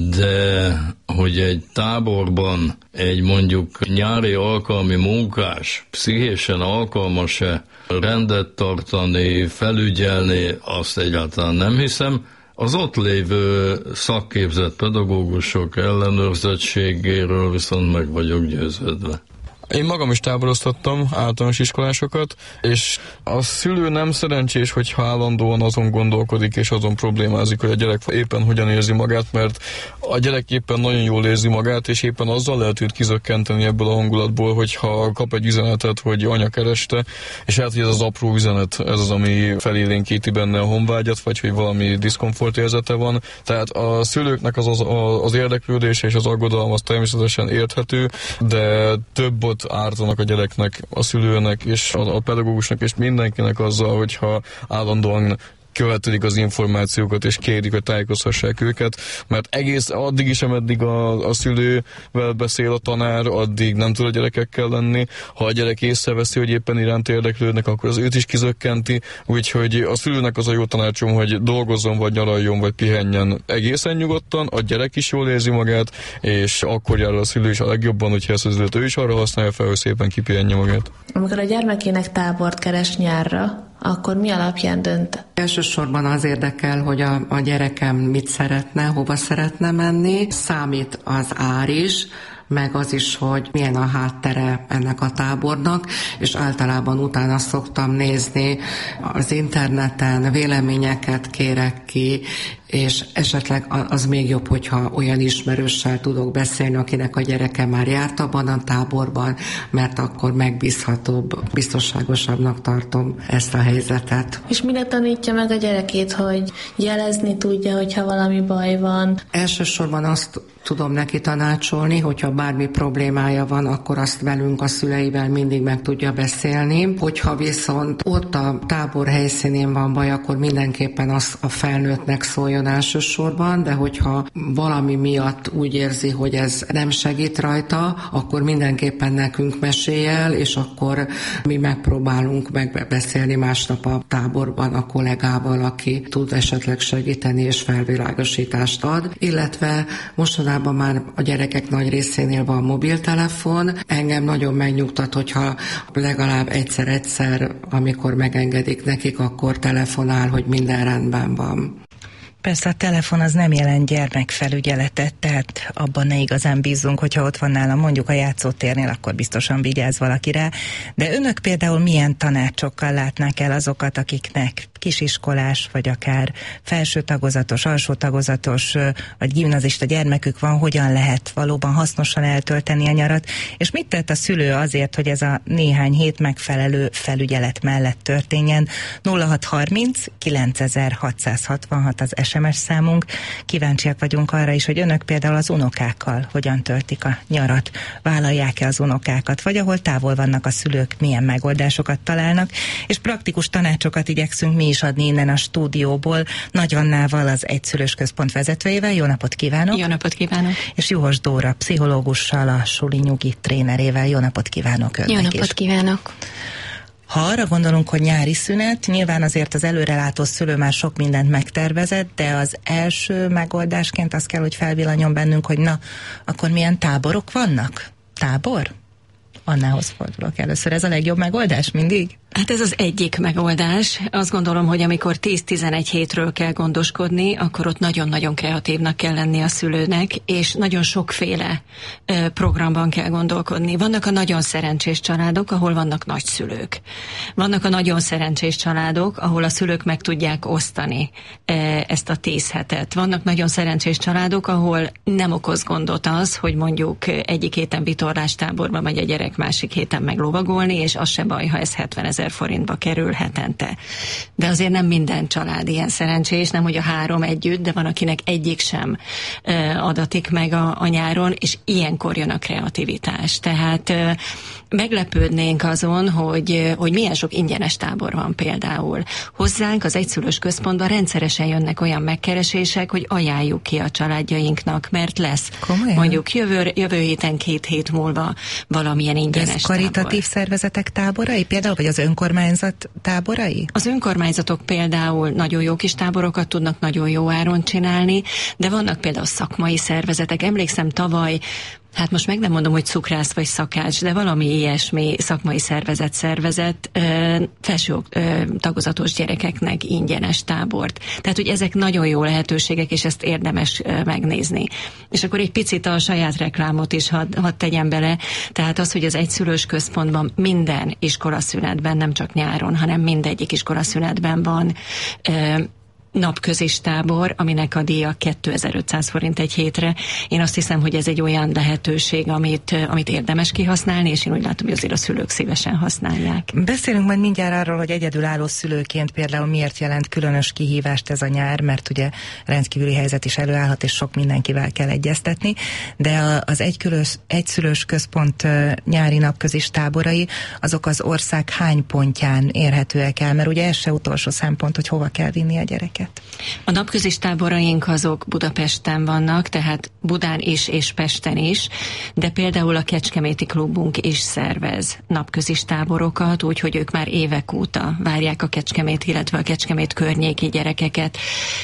de hogy egy táborban egy mondjuk nyári alkalmi munkás pszichésen alkalmas-e rendet tartani, felügyelni, azt egyáltalán nem hiszem. Az ott lévő szakképzett pedagógusok ellenőrzettségéről viszont meg vagyok győződve. Én magam is táboroztattam általános iskolásokat, és a szülő nem szerencsés, hogyha állandóan azon gondolkodik és azon problémázik, hogy a gyerek éppen hogyan érzi magát, mert a gyerek éppen nagyon jól érzi magát, és éppen azzal lehet őt kizökkenteni ebből a hangulatból, hogyha kap egy üzenetet, hogy anya kereste, és hát, hogy ez az apró üzenet, ez az, ami felélénkíti benne a honvágyat, vagy hogy valami diszkomfort érzete van. Tehát a szülőknek az, az, az érdeklődése és az aggodalom az természetesen érthető, de több ott ártanak a gyereknek, a szülőnek és a, a pedagógusnak és mindenkinek azzal, hogyha állandóan követelik az információkat, és kérik, hogy tájékoztassák őket, mert egész addig is, ameddig a, a szülővel beszél a tanár, addig nem tud a gyerekekkel lenni. Ha a gyerek észreveszi, hogy éppen iránt érdeklődnek, akkor az őt is kizökkenti, úgyhogy a szülőnek az a jó tanácsom, hogy dolgozzon, vagy nyaraljon, vagy pihenjen egészen nyugodtan, a gyerek is jól érzi magát, és akkor jár a szülő is a legjobban, hogyha ezt az időt ő is arra használja fel, hogy szépen kipihenje magát. Amikor a gyermekének tábort keres nyárra, akkor mi alapján dönt? Elsősorban az érdekel, hogy a, a gyerekem mit szeretne, hova szeretne menni. Számít az ár is, meg az is, hogy milyen a háttere ennek a tábornak, és általában utána szoktam nézni az interneten, véleményeket kérek ki, és esetleg az még jobb, hogyha olyan ismerőssel tudok beszélni, akinek a gyereke már járt abban a táborban, mert akkor megbízhatóbb, biztonságosabbnak tartom ezt a helyzetet. És mire tanítja meg a gyerekét, hogy jelezni tudja, hogyha valami baj van? Elsősorban azt tudom neki tanácsolni, hogyha bármi problémája van, akkor azt velünk, a szüleivel mindig meg tudja beszélni. Hogyha viszont ott a tábor helyszínén van baj, akkor mindenképpen az a felnőttnek szóljon elsősorban, de hogyha valami miatt úgy érzi, hogy ez nem segít rajta, akkor mindenképpen nekünk mesélj el, és akkor mi megpróbálunk megbeszélni másnap a táborban a kollégával, aki tud esetleg segíteni és felvilágosítást ad, illetve mostanában már a gyerekek nagy részénél van mobiltelefon. Engem nagyon megnyugtat, hogyha legalább egyszer-egyszer, amikor megengedik nekik, akkor telefonál, hogy minden rendben van. Persze a telefon az nem jelent gyermekfelügyeletet, tehát abban ne igazán bízzunk, hogyha ott van nálam mondjuk a játszótérnél, akkor biztosan vigyáz valaki rá. De önök például milyen tanácsokkal látnák el azokat, akiknek kisiskolás, vagy akár felső tagozatos, alsó tagozatos, vagy gimnazista gyermekük van, hogyan lehet valóban hasznosan eltölteni a nyarat, és mit tett a szülő azért, hogy ez a néhány hét megfelelő felügyelet mellett történjen? nulla hat harminc kilencezer-hatszázhatvanhat az es em es számunk. Kíváncsiak vagyunk arra is, hogy önök például az unokákkal hogyan töltik a nyarat. Vállalják-e az unokákat, vagy ahol távol vannak a szülők, milyen megoldásokat találnak, és praktikus tanácsokat igyekszünk mi is adni innen a stúdióból. Nagy Annával, az Egyszülős Központ vezetőjével. Jó napot kívánok! Jó napot kívánok! És Juhos Dóra pszichológussal, a Suli Nyugi trénerével. Jó napot kívánok önnek! Jó napot is. kívánok! Ha arra gondolunk, hogy nyári szünet, nyilván azért az előrelátó szülő már sok mindent megtervezett, de az első megoldásként az kell, hogy felvillanjon bennünk, hogy na, akkor milyen táborok vannak? Tábor? Annához fordulok először. Ez a legjobb megoldás mindig? Hát ez az egyik megoldás. Azt gondolom, hogy amikor tíz-tizenegy hétről kell gondoskodni, akkor ott nagyon-nagyon kreatívnak kell lenni a szülőnek, és nagyon sokféle ö, programban kell gondolkodni. Vannak a nagyon szerencsés családok, ahol vannak nagyszülők. Vannak a nagyon szerencsés családok, ahol a szülők meg tudják osztani ö, ezt a tíz hetet. Vannak nagyon szerencsés családok, ahol nem okoz gondot az, hogy mondjuk egyik héten vitorlástáborba megy a gyerek, másik héten meg lovagolni, és az se baj, ha ez hetvenezer forintba kerül hetente. De azért nem minden család ilyen szerencsés, nem hogy a három együtt, de van, akinek egyik sem ö, adatik meg a, a nyáron, és ilyenkor jön a kreativitás. Tehát ö, meglepődnénk azon, hogy, hogy milyen sok ingyenes tábor van például. Hozzánk az egyszülős központban rendszeresen jönnek olyan megkeresések, hogy ajánljuk ki a családjainknak, mert lesz Komolyan? mondjuk jövő, jövő héten, két hét múlva valamilyen ingyenes Ez karitatív tábor. szervezetek táborai például, vagy az önkormányzat táborai? Az önkormányzatok például nagyon jó kis táborokat tudnak nagyon jó áron csinálni, de vannak például szakmai szervezetek. Emlékszem tavaly, hát most meg nem mondom, hogy cukrász vagy szakács, de valami ilyesmi szakmai szervezet szervezett ö, felső ö, tagozatos gyerekeknek ingyenes tábort. Tehát, hogy ezek nagyon jó lehetőségek, és ezt érdemes ö, megnézni. És akkor egy picit a saját reklámot is hadd had tegyem bele. Tehát az, hogy az egyszülős központban minden iskolaszünetben, nem csak nyáron, hanem mindegyik iskolaszünetben van ö, napközis tábor, aminek a díja kétezer-ötszáz forint egy hétre. Én azt hiszem, hogy ez egy olyan lehetőség, amit, amit érdemes kihasználni, és én úgy látom, hogy azért a szülők szívesen használják. Beszélünk majd mindjárt arról, hogy egyedülálló szülőként például miért jelent különös kihívást ez a nyár, mert ugye rendkívüli helyzet is előállhat, és sok mindenkivel kell egyeztetni, de az egykülös, egyszülős központ nyári napközis táborai, azok az ország hány pontján érhetőek el, mert ugye ez se utolsó szempont, hogy hova kell vinni a gyereket. A napközis táboraink azok Budapesten vannak, tehát Budán is és Pesten is, de például a Kecskeméti klubunk is szervez napközis táborokat, úgyhogy ők már évek óta várják a Kecskemét, illetve a Kecskemét környéki gyerekeket.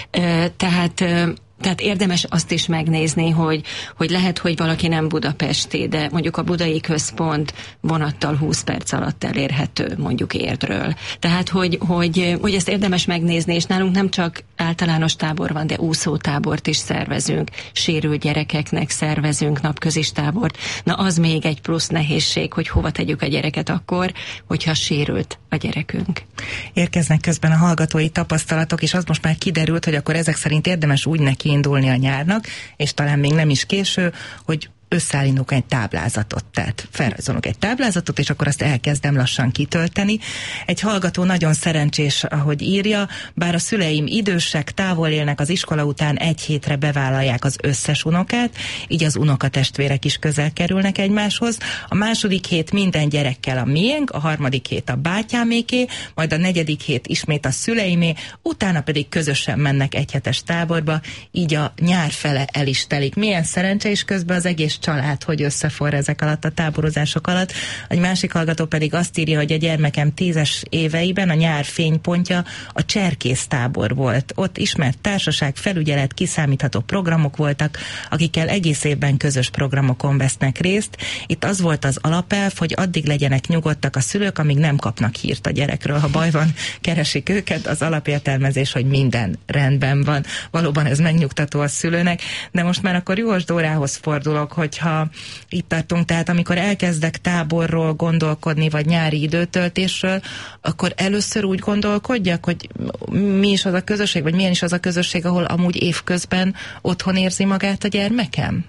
Tehát Tehát érdemes azt is megnézni, hogy, hogy lehet, hogy valaki nem budapesti, de mondjuk a budai központ vonattal húsz perc alatt elérhető, mondjuk Érdről. Tehát, hogy, hogy, hogy ezt érdemes megnézni, és nálunk nem csak általános tábor van, de úszótábort is szervezünk, sérült gyerekeknek szervezünk napközis tábort. Na az még egy plusz nehézség, hogy hova tegyük a gyereket akkor, hogyha sérült a gyerekünk. Érkeznek közben a hallgatói tapasztalatok, és az most már kiderült, hogy akkor ezek szerint érdemes úgy neki indulni a nyárnak, és talán még nem is késő, hogy összeállítunk egy táblázatot, tehát felrajzolunk egy táblázatot, és akkor azt elkezdem lassan kitölteni. Egy hallgató nagyon szerencsés, ahogy írja, bár a szüleim idősek, távol élnek az iskola után, egy hétre bevállalják az összes unokát, így az unokatestvérek is közel kerülnek egymáshoz. A második hét minden gyerekkel a miénk, a harmadik hét a bátyáméké, majd a negyedik hét ismét a szüleimé, utána pedig közösen mennek egyhetes táborba, így a nyár fele el is telik. Milyen szerencse, és közben az egész család, hogy összeforr ezek alatt a táborozások alatt. Egy másik hallgató pedig azt írja, hogy a gyermekem tízes éveiben a nyár fénypontja a cserkész tábor volt. Ott ismert társaság, felügyelet, kiszámítható programok voltak, akikkel egész évben közös programokon vesznek részt. Itt az volt az alapelv, hogy addig legyenek nyugodtak a szülők, amíg nem kapnak hírt a gyerekről. Ha baj van, keresik őket, az alapértelmezés, hogy minden rendben van. Valóban ez megnyugtató a szülőnek, de most már akkor Juhos Dórához fordulok, hogyha itt tartunk, tehát amikor elkezdek táborról gondolkodni, vagy nyári időtöltésről, akkor először úgy gondolkodjak, hogy mi is az a közösség, vagy milyen is az a közösség, ahol amúgy évközben otthon érzi magát a gyermekem?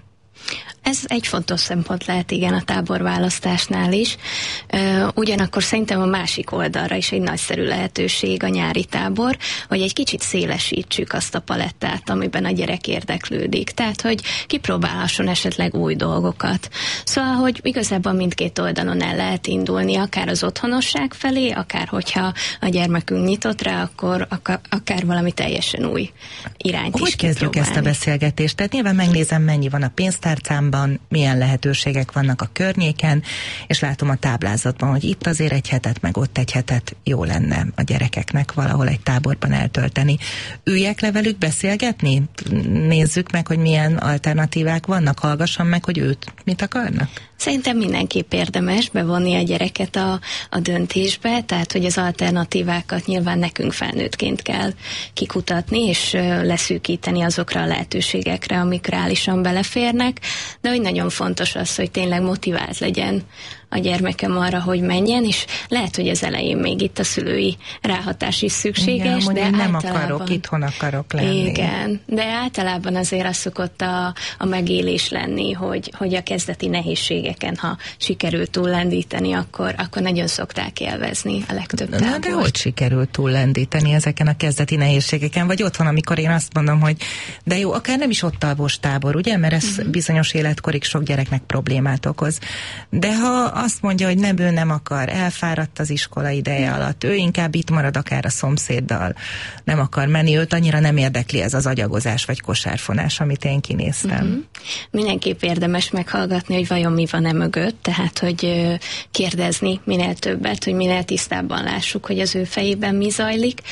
Ez egy fontos szempont lehet, igen, a táborválasztásnál is. Ugyanakkor szerintem a másik oldalra is egy nagyszerű lehetőség a nyári tábor, hogy egy kicsit szélesítsük azt a palettát, amiben a gyerek érdeklődik. Tehát, hogy kipróbálhasson esetleg új dolgokat. Szóval, hogy igazából mindkét oldalon el lehet indulni, akár az otthonosság felé, akár hogyha a gyermekünk nyitott rá, akkor akár, akár valami teljesen új irányt hogy is kezdjük kipróbálni. ezt a beszélgetést? Tehát nyilván megnézem, mennyi van a pénztár pénztárcámban, milyen lehetőségek vannak a környéken, és látom a táblázatban, hogy itt azért egy hetet, meg ott egy hetet jó lenne a gyerekeknek valahol egy táborban eltölteni. Üljek le velük beszélgetni? Nézzük meg, hogy milyen alternatívák vannak, hallgassam meg, hogy őt mit akarnak? Szerintem mindenképp érdemes bevonni a gyereket a, a döntésbe, tehát hogy az alternatívákat nyilván nekünk felnőttként kell kikutatni, és leszűkíteni azokra a lehetőségekre, amik reálisan beleférnek, de hogy nagyon fontos az, hogy tényleg motivált legyen a gyermekem arra, hogy menjen, és lehet, hogy az elején még itt a szülői ráhatás is szükséges, igen, de nem általában... akarok, itthon akarok lenni. Igen, de általában azért az szokott a, a megélés lenni, hogy, hogy a kezdeti nehézségeken, ha sikerült túllendíteni, akkor, akkor nagyon szokták élvezni a legtöbb tábort. Na, de hogy sikerült túllendíteni ezeken a kezdeti nehézségeken? Vagy ott van, amikor én azt mondom, hogy de jó, akár nem is ott alvós tábor, ugye? Mert ez uh-huh. bizonyos életkorig sok gyereknek problémát okoz. De ha azt mondja, hogy nem, ő nem akar, elfáradt az iskola ideje alatt, ő inkább itt marad akár a szomszéddal, nem akar menni, őt annyira nem érdekli ez az agyagozás vagy kosárfonás, amit én kinéztem. Uh-huh. Mindenképp érdemes meghallgatni, hogy vajon mi van e mögött, tehát hogy kérdezni minél többet, hogy minél tisztábban lássuk, hogy az ő fejében mi zajlik,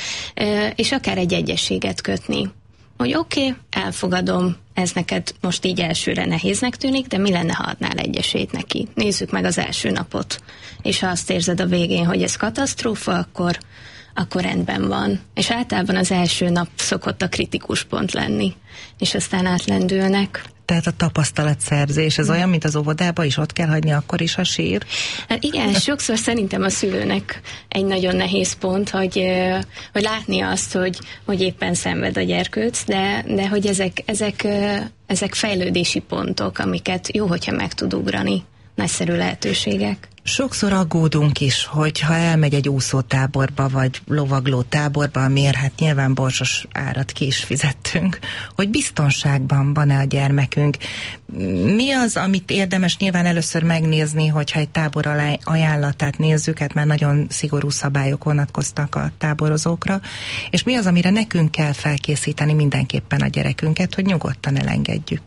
és akár egy egyességet kötni. Hogy oké, okay, elfogadom, ez neked most így elsőre nehéznek tűnik, de mi lenne, ha adnál egy esélyt neki? Nézzük meg az első napot. És ha azt érzed a végén, hogy ez katasztrófa, akkor, akkor rendben van. És általában az első nap szokott a kritikus pont lenni, és aztán átlendülnek. Tehát a tapasztalatszerzés, ez olyan, mint az óvodában is, ott kell hagyni akkor is a sír? Hát igen, sokszor szerintem a szülőnek egy nagyon nehéz pont, hogy, hogy látni azt, hogy, hogy éppen szenved a gyerkőc, de, de hogy ezek, ezek, ezek fejlődési pontok, amiket jó, hogyha meg tud ugrani. Nagyszerű lehetőségek. Sokszor aggódunk is, hogy ha elmegy egy úszótáborba, vagy lovagló táborba, amiért hát nyilván borsos árat ki is fizettünk, hogy biztonságban van-e a gyermekünk. Mi az, amit érdemes nyilván először megnézni, hogyha egy tábor ajánlatát nézzük, hát már nagyon szigorú szabályok vonatkoztak a táborozókra, és mi az, amire nekünk kell felkészíteni mindenképpen a gyerekünket, hogy nyugodtan elengedjük.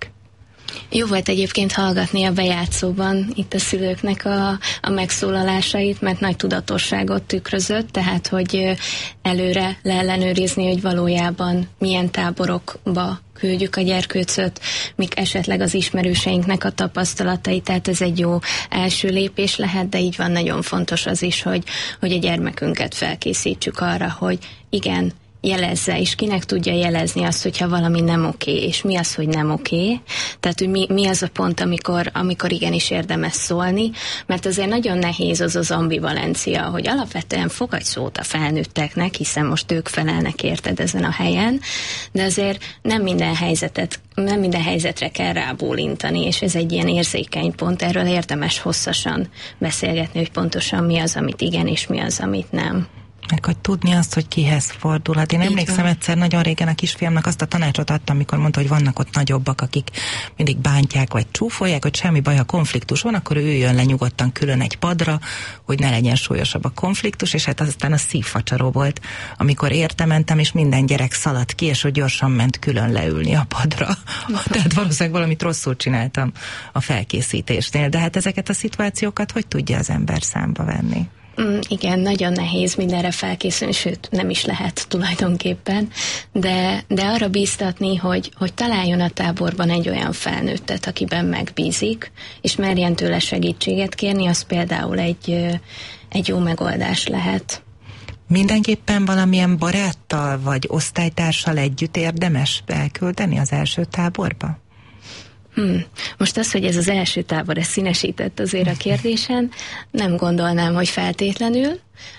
Jó volt egyébként hallgatni a bejátszóban itt a szülőknek a, a megszólalásait, mert nagy tudatosságot tükrözött, tehát hogy előre leellenőrizni, hogy valójában milyen táborokba küldjük a gyerkőcöt, mik esetleg az ismerőseinknek a tapasztalatai, tehát ez egy jó első lépés lehet, de így van, nagyon fontos az is, hogy, hogy a gyermekünket felkészítsük arra, hogy igen, jelezze, és kinek tudja jelezni azt, hogyha valami nem oké, és mi az, hogy nem oké. Tehát, hogy mi, mi az a pont, amikor, amikor igenis érdemes szólni, mert azért nagyon nehéz az az ambivalencia, hogy alapvetően fogadj szót a felnőtteknek, hiszen most ők felelnek érted ezen a helyen, de azért nem minden helyzetet, nem minden helyzetre kell rábólintani, és ez egy ilyen érzékeny pont, erről érdemes hosszasan beszélgetni, hogy pontosan mi az, amit igen, és mi az, amit nem. Meg hogy tudni azt, hogy kihez fordulhat. Én emlékszem egyszer nagyon régen a kisfiamnak azt a tanácsot adtam, amikor mondta, hogy vannak ott nagyobbak, akik mindig bántják vagy csúfolják, hogy semmi baj, ha konfliktus van, akkor ő jön le nyugodtan külön egy padra, hogy ne legyen súlyosabb a konfliktus, és hát aztán a szívfacsaró volt, amikor érte mentem, és minden gyerek szaladt ki, és hogy gyorsan ment külön leülni a padra. Tehát valószínűleg valamit rosszul csináltam a felkészítésnél, de hát ezeket a szituációkat hogy tudja az ember számba venni? Mm, igen, nagyon nehéz mindenre felkészülni, sőt, nem is lehet tulajdonképpen, de, de arra bíztatni, hogy, hogy találjon a táborban egy olyan felnőttet, akiben megbízik, és merjen tőle segítséget kérni, az például egy, egy jó megoldás lehet. Mindenképpen valamilyen baráttal vagy osztálytársal együtt érdemes elküldeni az első táborba? Hmm. Most az, hogy ez az első tábor, ez színesített azért a kérdésen, nem gondolnám, hogy feltétlenül.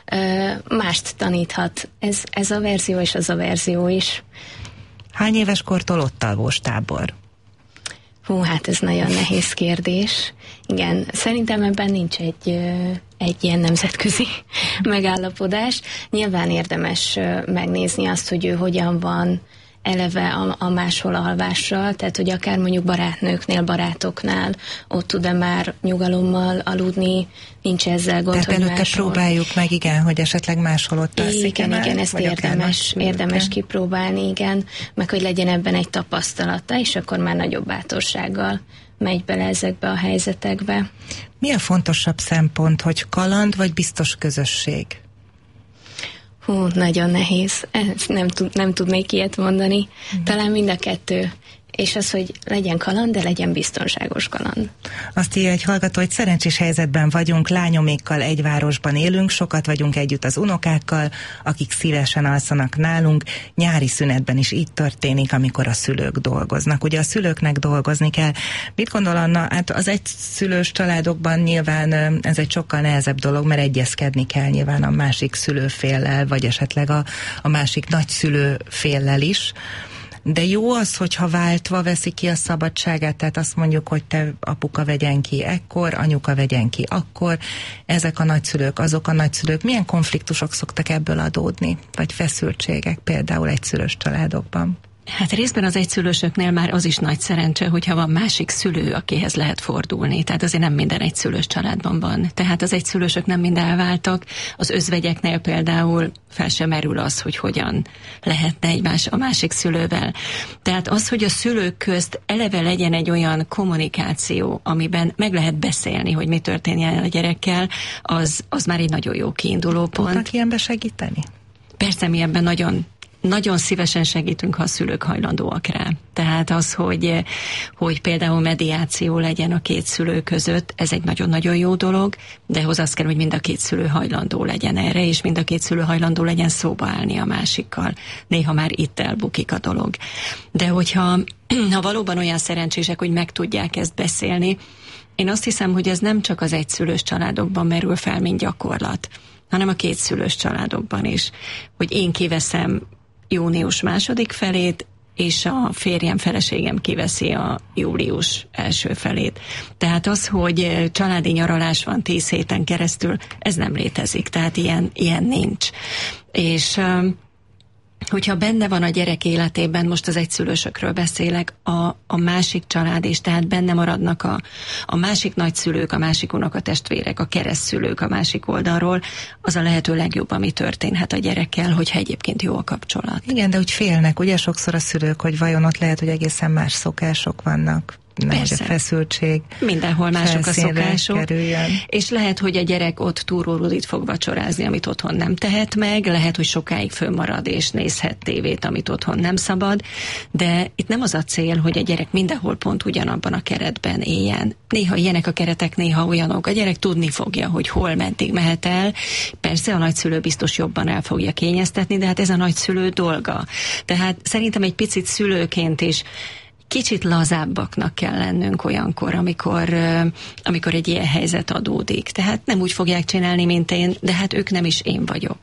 Mást taníthat. Ez, ez a verzió és az a verzió is. Hány éves kortól ott alvós tábor? Hú, hát ez nagyon nehéz kérdés. Igen, szerintem ebben nincs egy, egy ilyen nemzetközi megállapodás. Nyilván érdemes megnézni azt, hogy ő hogyan van eleve a, a máshol alvással, tehát hogy akár mondjuk barátnőknél, barátoknál ott tud-e már nyugalommal aludni, nincs ezzel gond, tehát hogy előtte máshol. próbáljuk meg, igen, hogy esetleg máshol ott alszik. Igen, igen, ezt érdemes, érdemes kipróbálni, igen, meg hogy legyen ebben egy tapasztalata, és akkor már nagyobb bátorsággal megy bele ezekbe a helyzetekbe. Mi a fontosabb szempont, hogy kaland vagy biztos közösség? Hú, nagyon nehéz. Ezt nem, tud, nem tudnék ilyet mondani. Mm. Talán mind a kettő. És az, hogy legyen kaland, de legyen biztonságos kaland. Azt írja egy hallgató, hogy szerencsés helyzetben vagyunk, lányomékkal egy városban élünk, sokat vagyunk együtt az unokákkal, akik szívesen alszanak nálunk. Nyári szünetben is így történik, amikor a szülők dolgoznak. Ugye a szülőknek dolgozni kell. Mit gondol Anna? Hát az egyszülős családokban nyilván ez egy sokkal nehezebb dolog, mert egyezkedni kell nyilván a másik szülőféllel, vagy esetleg a, a másik nagyszülőféllel is. De jó az, hogyha váltva veszi ki a szabadságát, tehát azt mondjuk, hogy te apuka vegyen ki ekkor, anyuka vegyen ki akkor, ezek a nagyszülők, azok a nagyszülők, milyen konfliktusok szoktak ebből adódni, vagy feszültségek például egyszülős családokban? Hát részben az egyszülősöknél már az is nagy szerencse, hogyha van másik szülő, akihez lehet fordulni. Tehát azért nem minden egyszülős családban van. Tehát az egyszülősök nem mind elváltak. Az özvegyeknél például fel sem merül az, hogy hogyan lehetne egymás a másik szülővel. Tehát az, hogy a szülők közt eleve legyen egy olyan kommunikáció, amiben meg lehet beszélni, hogy mi történjen a gyerekkel, az, az már egy nagyon jó kiinduló pont. Tudnak ilyenbe segíteni? Persze, mi ebben nagyon Nagyon szívesen segítünk, ha a szülők hajlandóak rá. Tehát az, hogy, hogy például mediáció legyen a két szülő között, ez egy nagyon-nagyon jó dolog, de ehhoz az kell, hogy mind a két szülő hajlandó legyen erre, és mind a két szülő hajlandó legyen szóba állni a másikkal. Néha már itt elbukik a dolog. De hogyha ha valóban olyan szerencsések, hogy meg tudják ezt beszélni, én azt hiszem, hogy ez nem csak az egyszülős családokban merül fel, mint gyakorlat, hanem a kétszülős családokban is. Hogy én kiveszem június második felét, és a férjem, feleségem kiveszi a július első felét. Tehát az, hogy családi nyaralás van tíz héten keresztül, ez nem létezik, tehát ilyen, ilyen nincs. És hogyha benne van a gyerek életében, most az egyszülősökről beszélek, a, a másik család is, tehát benne maradnak a, a másik nagyszülők, a másik unokatestvérek, a keresztszülők a másik oldalról, az a lehető legjobb, ami történhet a gyerekkel, hogyha egyébként jó a kapcsolat. Igen, de úgy félnek, ugye sokszor a szülők, hogy vajon ott lehet, hogy egészen más szokások vannak. Nehogy a feszültség mindenhol mások a szokások, kerüljön. És lehet, hogy a gyerek ott túrórudit fog vacsorázni, amit otthon nem tehet meg, lehet, hogy sokáig fönnmarad és nézhet tévét, amit otthon nem szabad, de itt nem az a cél, hogy a gyerek mindenhol pont ugyanabban a keretben éljen. Néha ilyenek a keretek, néha olyanok. A gyerek tudni fogja, hogy hol, meddig mehet el. Persze a nagyszülő biztos jobban el fogja kényeztetni, de hát ez a nagyszülő dolga. Tehát szerintem egy picit szülőként is kicsit lazábbaknak kell lennünk olyankor, amikor, amikor egy ilyen helyzet adódik. Tehát nem úgy fogják csinálni, mint én, de hát ők nem is én vagyok.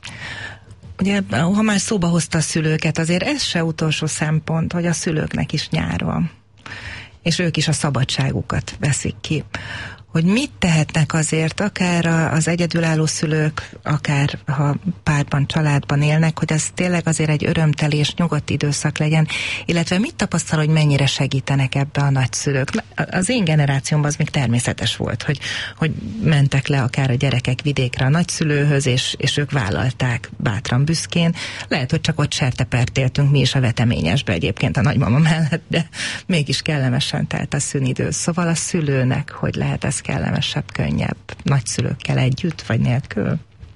Ugye, ha már szóba hozta a szülőket, azért ez se utolsó szempont, hogy a szülőknek is nyár van. És ők is a szabadságukat veszik ki. Hogy mit tehetnek azért, akár az egyedülálló szülők, akár ha párban, családban élnek, hogy ez tényleg azért egy örömteli és nyugodt időszak legyen, illetve mit tapasztal, hogy mennyire segítenek ebbe a nagyszülők? Az én generációmban az még természetes volt, hogy, hogy mentek le akár a gyerekek vidékre a nagyszülőhöz, és, és ők vállalták bátran, büszkén. Lehet, hogy csak ott sertepert éltünk mi is a veteményesbe egyébként a nagymama mellett, de mégis kellemesen telt a szünidő. Szóval a szülőnek, hogy lehet ez kellemesebb, könnyebb, nagyszülőkkel együtt, vagy nélkül?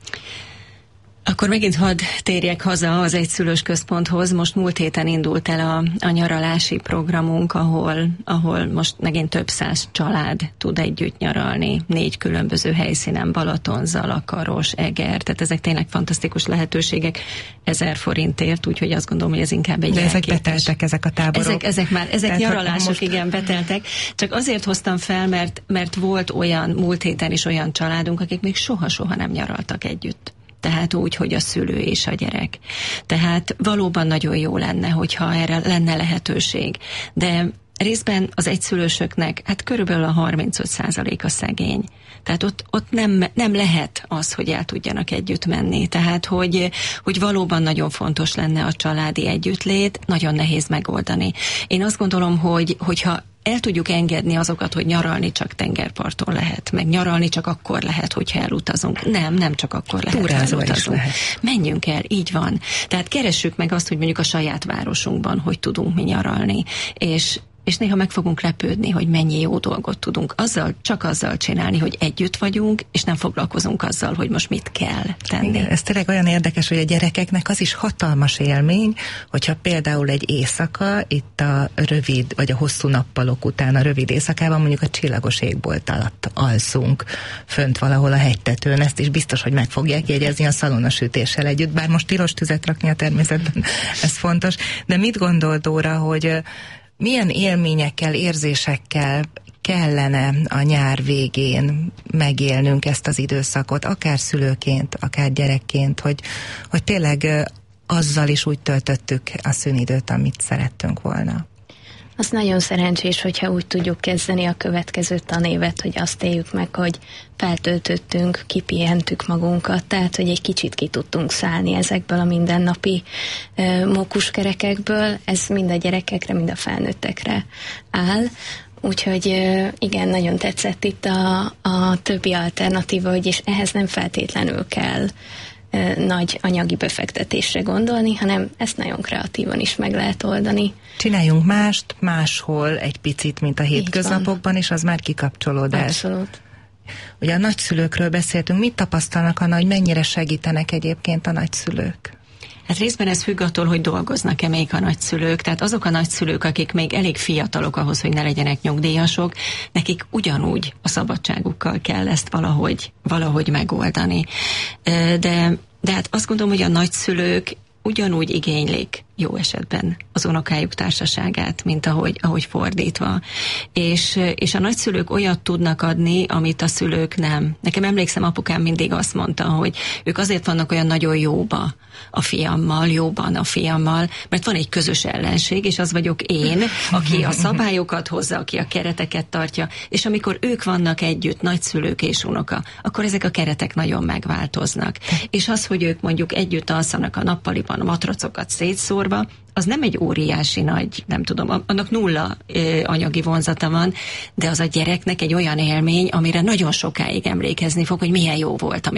Akkor megint hadd térjek haza az egyszülős központhoz. Most múlt héten indult el a, a nyaralási programunk, ahol, ahol most megint több száz család tud együtt nyaralni. Négy különböző helyszínen, Balaton, Zalakaros, Eger, tehát ezek tényleg fantasztikus lehetőségek ezer forintért, úgyhogy azt gondolom, hogy ez inkább egy De ezek beteltek, ezek a táborok. Ezek, ezek már, ezek tehát nyaralások, most... igen, beteltek. Csak azért hoztam fel, mert, mert volt olyan, múlt héten is olyan családunk, akik még soha-soha nem nyaraltak együtt. Tehát úgy, hogy a szülő és a gyerek. Tehát valóban nagyon jó lenne, hogyha erre lenne lehetőség. De részben az egyszülősöknek, hát körülbelül a harmincöt százalék a szegény. Tehát ott, ott nem, nem lehet az, hogy el tudjanak együtt menni. Tehát, hogy, hogy valóban nagyon fontos lenne a családi együttlét, nagyon nehéz megoldani. Én azt gondolom, hogy, hogyha el tudjuk engedni azokat, hogy nyaralni csak tengerparton lehet, meg nyaralni csak akkor lehet, hogyha elutazunk. Nem, nem csak akkor lehet, ha elutazunk. Lehet. Menjünk el, így van. Tehát keressük meg azt, hogy mondjuk a saját városunkban, hogy tudunk mi nyaralni. És és néha meg fogunk lepődni, hogy mennyi jó dolgot tudunk azzal, csak azzal csinálni, hogy együtt vagyunk, és nem foglalkozunk azzal, hogy most mit kell tenni. Igen, ez tényleg olyan érdekes, hogy a gyerekeknek az is hatalmas élmény, hogyha például egy éjszaka, itt a rövid, vagy a hosszú nappalok után a rövid éjszakában mondjuk a csillagos égbolt alatt alszunk, fönt valahol a hegytetőn, ezt is biztos, hogy meg fogják jegyezni a szalonasütéssel együtt, bár most tilos tüzet rakni a természetben, ez fontos. De mit gondol Dóra, hogy milyen élményekkel, érzésekkel kellene a nyár végén megélnünk ezt az időszakot, akár szülőként, akár gyerekként, hogy, hogy tényleg azzal is úgy töltöttük a szünidőt, amit szerettünk volna? Az nagyon szerencsés, hogyha úgy tudjuk kezdeni a következő tanévet, hogy azt éljük meg, hogy feltöltöttünk, kipihentük magunkat, tehát, hogy egy kicsit ki tudtunk szállni ezekből a mindennapi e, mókuskerekekből. Ez mind a gyerekekre, mind a felnőttekre áll. Úgyhogy igen, nagyon tetszett itt a, a többi alternatíva, hogy és ehhez nem feltétlenül kell nagy anyagi befektetésre gondolni, hanem ezt nagyon kreatívan is meg lehet oldani. Csináljunk mást, máshol egy picit, mint a hétköznapokban, és az már kikapcsolódás. Abszolút. Ugye a nagyszülőkről beszéltünk, mit tapasztalnak a nagy, mennyire segítenek egyébként a nagyszülők? Hát részben ez függ attól, hogy dolgoznak-e még a nagyszülők. Tehát azok a nagyszülők, akik még elég fiatalok ahhoz, hogy ne legyenek nyugdíjasok, nekik ugyanúgy a szabadságukkal kell ezt valahogy, valahogy megoldani. De, de hát azt gondolom, hogy a nagyszülők ugyanúgy igénylik jó esetben az unokájuk társaságát, mint ahogy, ahogy fordítva. És, és a nagyszülők olyat tudnak adni, amit a szülők nem. Nekem emlékszem, apukám mindig azt mondta, hogy ők azért vannak olyan nagyon jóba a fiammal, jóban a fiammal, mert van egy közös ellenség, és az vagyok én, aki a szabályokat hozza, aki a kereteket tartja, és amikor ők vannak együtt, nagyszülők és unoka, akkor ezek a keretek nagyon megváltoznak. És az, hogy ők mondjuk együtt alszanak a nappaliban, a matracokat szétszórva, az nem egy óriási nagy, nem tudom, annak nulla ö, anyagi vonzata van, de az a gyereknek egy olyan élmény, amire nagyon sokáig emlékezni fog, hogy milyen jó volt,